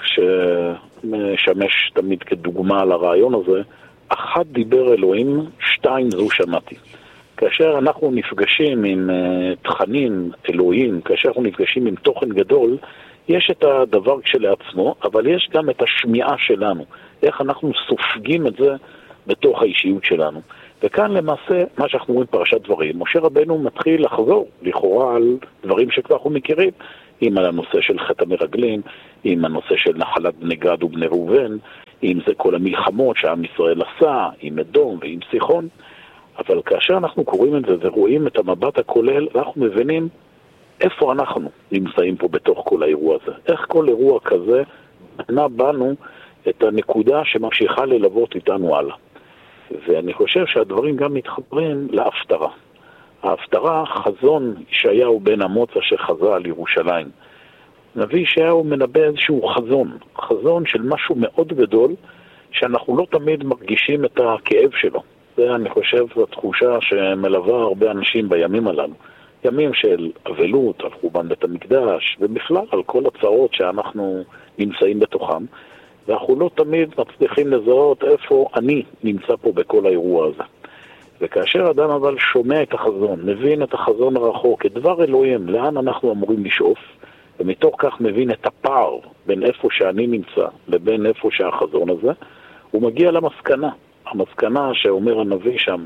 שמשמש תמיד כדוגמה לרעיון הזה, אחד דיבר אלוהים, שתיים זו שמעתי. כאשר אנחנו נפגשים עם תכנים אלוהים, כאשר אנחנו נפגשים עם תוכן גדול, יש את הדבר כשלעצמו, אבל יש גם את השמיעה שלנו. איך אנחנו סופגים את זה בתוך האישיות שלנו. וכאן למעשה, מה שאנחנו רואים פרשת דברים, משה רבנו מתחיל לחזור לכאורה על דברים שכבר אנחנו מכירים, אם על הנושא של חטא המרגלים, אם הנושא של נחלת בני גד ובני ראובן, אם זה כל המלחמות שעם ישראל עשה, עם אדום ועם סיחון. אבל כאשר אנחנו קוראים את זה ורואים את המבט הכולל, אנחנו מבינים איפה אנחנו נמצאים פה בתוך כל האירוע הזה. איך כל אירוע כזה בנה בנו את הנקודה שממשיכה ללוות איתנו הלאה. ואני חושב שהדברים גם מתחברים להפטרה. ההפטרה, חזון ישעיהו בן אמוץ אשר חזה על ירושלים. נביא ישעיהו מנבא איזשהו חזון של משהו מאוד גדול, שאנחנו לא תמיד מרגישים את הכאב שלו. זה אני חושב התחושה שמלווה הרבה אנשים בימים הללו. ימים של אבלות, על חורבן בית המקדש, ובכלל על כל הצרות שאנחנו נמצאים בתוכם. ואנחנו לא תמיד מצליחים לזהות איפה אני נמצא פה בכל האירוע הזה. וכאשר אדם אבל שומע את החזון, מבין את החזון הרחוק, את דבר אלוהים, לאן אנחנו אמורים לשאוף, ומתוך כך מבין את הפער בין איפה שאני נמצא לבין איפה שהחזון הזה, הוא מגיע למסקנה. המסקנה שאומר הנביא שם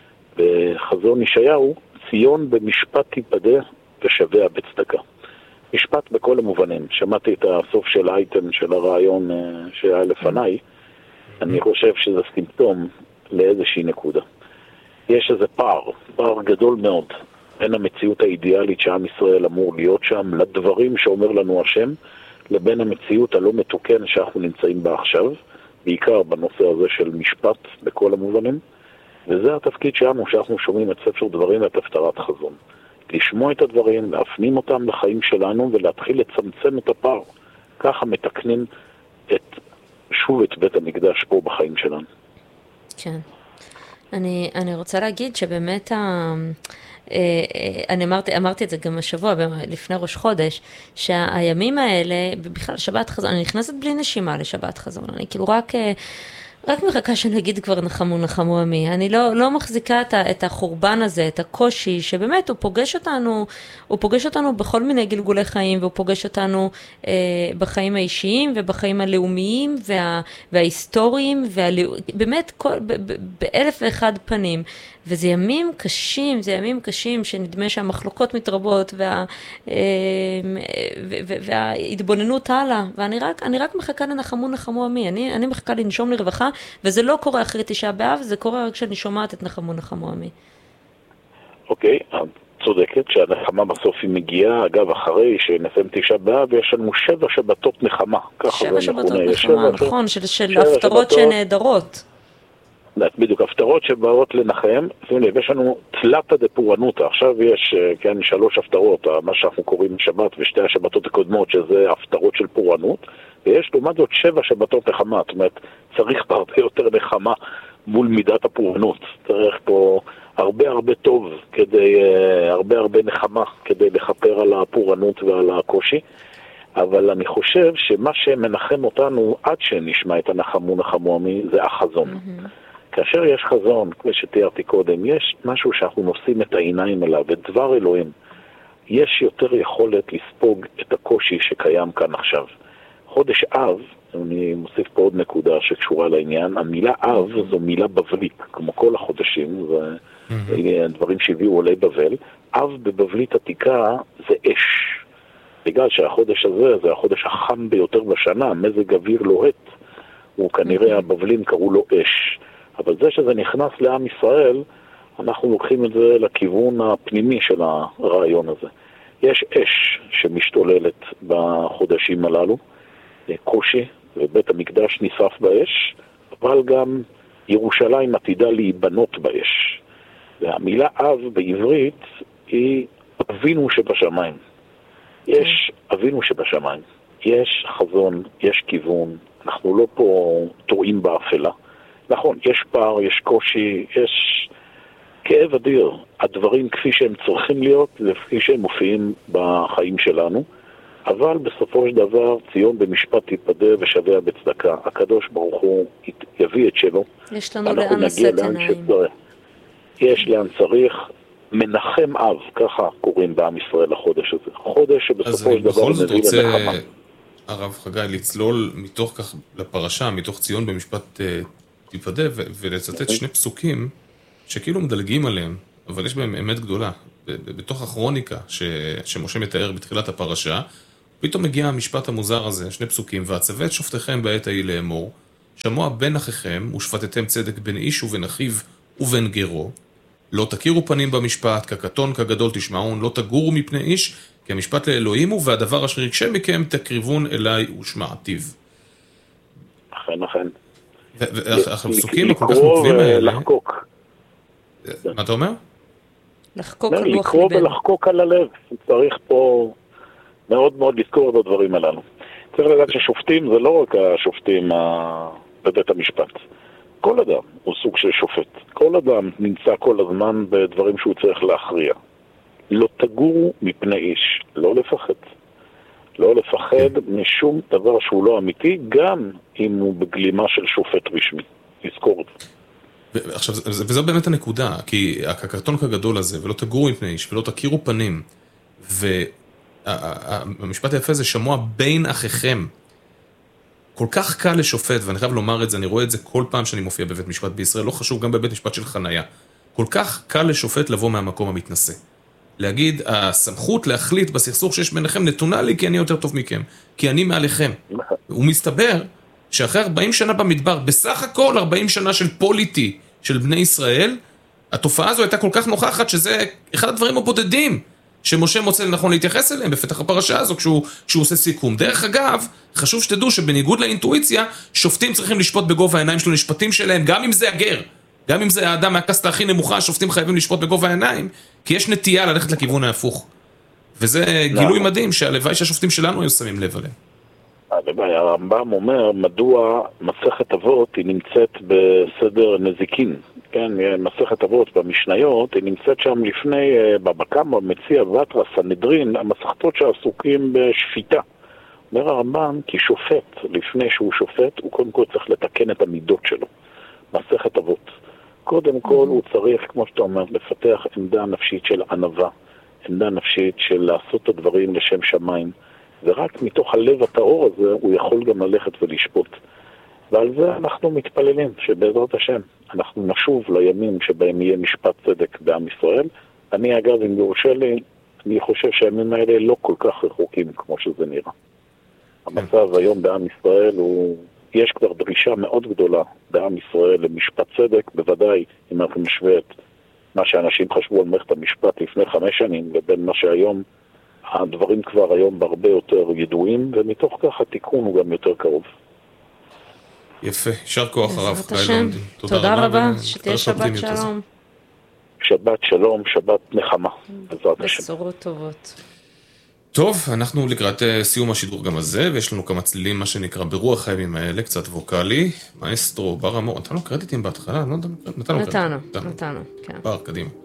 בחזון ישעיהו, ציון במשפט תיפדה ושביה בצדקה. משפט בכל המובנים. שמעתי את הסוף של האייטם של הרעיון שהיה לפניי. אני חושב שזה סימפטום לאיזושהי נקודה. יש איזה פער גדול מאוד בין המציאות האידיאלית שעם ישראל אמור להיות שם, לדברים שאומר לנו השם, לבין המציאות הלא מתוקן שאנחנו נמצאים בה עכשיו, בעיקר בנושא הזה של משפט בכל המובנים. וזה התפקיד שלנו, שאנחנו שומעים את ספר דברים ואת הפטרת חזון. לשמוע את הדברים, להפנים אותם לחיים שלנו ולהתחיל לצמצם את הפער. ככה מתקנים שוב את בית המקדש פה בחיים שלנו. כן. אני רוצה להגיד שבאמת, אני אמרתי את זה גם השבוע, לפני ראש חודש, שהימים האלה, בכלל שבת חזון, אני נכנסת בלי נשימה לשבת חזון, אני כאילו רק מחכה שנגיד כבר נחמו עמי. אני לא מחזיקה את החורבן הזה, את הקושי, שבאמת הוא פוגש אותנו בכל מיני גלגולי חיים, והוא פוגש אותנו בחיים האישיים ובחיים הלאומיים וההיסטוריים, באמת באלף ואחד פנים. וזה ימים קשים שנדמה שהמחלוקות מתרבות וההתבוננות הלאה. ואני רק מחכה לנחמו עמי. אני מחכה לנשום לרווחה, וזה לא קורה אחרי תשעה באב, זה קורה רק כשאני שומעת את נחמו עמי. אוקיי, צודקת שהנחמה בסוף היא מגיעה. אגב, אחרי שנסיים תשעה באב, יש לנו 7 שבתות נחמה. 7 שבתות נחמה, נכון, של הפטרות שנהדרות. בדיוק, הפטרות שבאות לנחם, יש לנו תלתא דפורענותא, עכשיו יש 3 הפטרות, מה שאנחנו קוראים שבת ושתי השבתות הקודמות, שזה הפטרות של פורענות, ויש לעומת זאת 7 שבתות נחמה, זאת אומרת, צריך הרבה יותר נחמה מול מידת הפורענות, צריך פה הרבה טוב, הרבה נחמה כדי לחפר על הפורענות ועל הקושי, אבל אני חושב שמה שמנחם אותנו עד שנשמע את נחמו עמי זה החזון. כאשר יש חזון, כמו שתיארתי קודם, יש משהו שאנחנו נושאים את העיניים אליו, את דבר אלוהים. יש יותר יכולת לספוג את הקושי שקיים כאן עכשיו. חודש אב אני מוסיף פה עוד נקודה שקשורה לעניין. המילה אב זו מילה בבלית, כמו כל החודשים, דברים שהביאו עולי בבל. אב בבבלית עתיקה זה אש. בגלל שהחודש הזה זה החודש החם ביותר בשנה, מזג אוויר לוהט, וכנראה הבבלים קראו לו אש. אבל זה שזה נכנס לעם ישראל, אנחנו לוקחים את זה לכיוון הפנימי של הרעיון הזה. יש אש שמשתוללת בחודשים הללו, קושי, ובית המקדש נשרף באש, אבל גם ירושלים עתידה להיבנות באש. והמילה אב בעברית היא אבינו שבשמיים. יש אבינו שבשמיים, יש חזון, יש כיוון, אנחנו לא פה טועים באפלה. נכון, יש פער, יש קושי, יש כאב אדיר. הדברים כפי שהם צריכים להיות, וכפי שהם מופיעים בחיים שלנו, אבל בסופו של דבר ציון במשפט תיפדה ושביה בצדקה. הקדוש ברוך הוא יביא את שלו. יש לנו לאן לשאת עיניים. יש לאן צריך. מנחם אב, ככה קוראים בעם ישראל לחודש הזה. חודש שבסופו של דבר מביא לנחמה. אז בכל זאת רוצה הרב חגי לצלול מתוך כך לפרשה, מתוך ציון במשפט תיפדה, ולצטט שני פסוקים שכאילו מדלגים עליהם, אבל יש בהם אמת גדולה. בתוך הכרוניקה שמשה מתאר בתחילת הפרשה, פתאום מגיע המשפט המוזר הזה, שני פסוקים, והצווה את שופטיכם בעת ההיא לאמור, שמוע בין אחיכם ושפטתם צדק בין איש ובין אחיו ובין גרו, לא תכירו פנים במשפט, כקטון כגדול תשמעון, לא תגורו מפני איש, כי המשפט לאלוהים הוא, והדבר אשר יקשה מכם תקריבון אליי ושמעתיו. אכן. הפסוקים הכל כך נוקבים האלה. לחקוק. מה אתה אומר? לחקוק על לוח לקרוא ליבנו. ולחקוק על הלב. צריך פה מאוד מאוד לזכור את הדברים הללו. צריך לדעת ששופטים זה לא רק השופטים בבית המשפט. כל אדם הוא סוג של שופט. כל אדם נמצא כל הזמן בדברים שהוא צריך להכריע. לא תגורו מפני איש. לא לפחד. לא לפחד משום דבר שהוא לא אמיתי, גם אם הוא בגלימה של שופט רשמי. לזכור את זה. עכשיו, וזו באמת הנקודה, כי הקרטון כגדול הזה, ולא תגורו מפני איש, ולא תכירו פנים, והמשפט היפה זה שמוע בין אחיכם. כל כך קל לשופט, ואני חייב לומר את זה, אני רואה את זה כל פעם שאני מופיע בבית משפט בישראל, לא חשוב, גם בבית משפט של חנייה. כל כך קל לשופט לבוא מהמקום המתנשא. להגיד, הסמכות להחליט בסכסוך שיש ביניכם נתונה לי כי אני יותר טוב מכם, כי אני מעליכם. הוא מסתבר שאחרי 40 שנה במדבר, בסך הכל 40 שנה של פוליטי של בני ישראל, התופעה הזו הייתה כל כך נוכחת שזה אחד הדברים הבודדים שמשה מוצא לנכון להתייחס אליהם בפתח הפרשה הזו כשהוא עושה סיכום. דרך אגב, חשוב שתדעו שבניגוד לאינטואיציה, שופטים צריכים לשפוט בגובה העיניים של המשפטים שלהם, גם אם זה הגר, גם אם זה האדם מהקסטה הכי נמוכה, השופטים חייבים לשפוט בגובה העיניים, כי יש נטייה ללכת לכיוון ההפוך. וזה גילוי מדהים שהלוואי שהשופטים שלנו היו שמים לב עליהם. הלוואי, הרמב"ם אומר מדוע מסכת אבות היא נמצאת בסדר נזיקין. כן, מסכת אבות במשניות, היא נמצאת שם לפני, בבקמה, מציע, וטרה, סנהדרין, המסכתות שעסוקים בשפיטה. אומר הרמב"ם, כי שופט, לפני שהוא שופט, הוא קודם כל צריך לתקן את המידות שלו. מסכת אבות. קודם כל הוא צריך, כמו שאתה אומר, לפתח עמדה נפשית של ענווה, עמדה נפשית של לעשות את הדברים לשם שמיים, ורק מתוך הלב הטהור הזה הוא יכול גם ללכת ולשפוט. ועל זה אנחנו מתפללים, שבעזרת השם אנחנו נשוב לימים שבהם יהיה משפט צדק בעם ישראל. אני אגב, אם יורשה לי, אני חושב שהימים האלה לא כל כך רחוקים כמו שזה נראה. המצב היום בעם ישראל הוא... יש כבר דרישה מאוד גדולה בעם ישראל למשפט צדק, בוודאי אם אנחנו משווה את מה שאנשים חשבו על מערכת המשפט לפני 5 שנים, לבין מה שהיום, הדברים כבר היום בהרבה יותר ידועים, ומתוך כך התיקון הוא גם יותר קרוב. יפה, יישר כוח הרב חגי לונדין. תודה רבה, שתהיה שבת שלום. שבת שלום, שבת נחמה, בעזרת השם. בשורות טובות. טוב, אנחנו לקראת סיום השידור גם הזה, ויש לנו כמה צלילים, מה שנקרא ברוח הימים האלה, קצת ווקלי. מאסטרו, בר אמור, נתנו קרדיטים בהתחלה? לא יודע, נתנו, כן. בר, קדימה.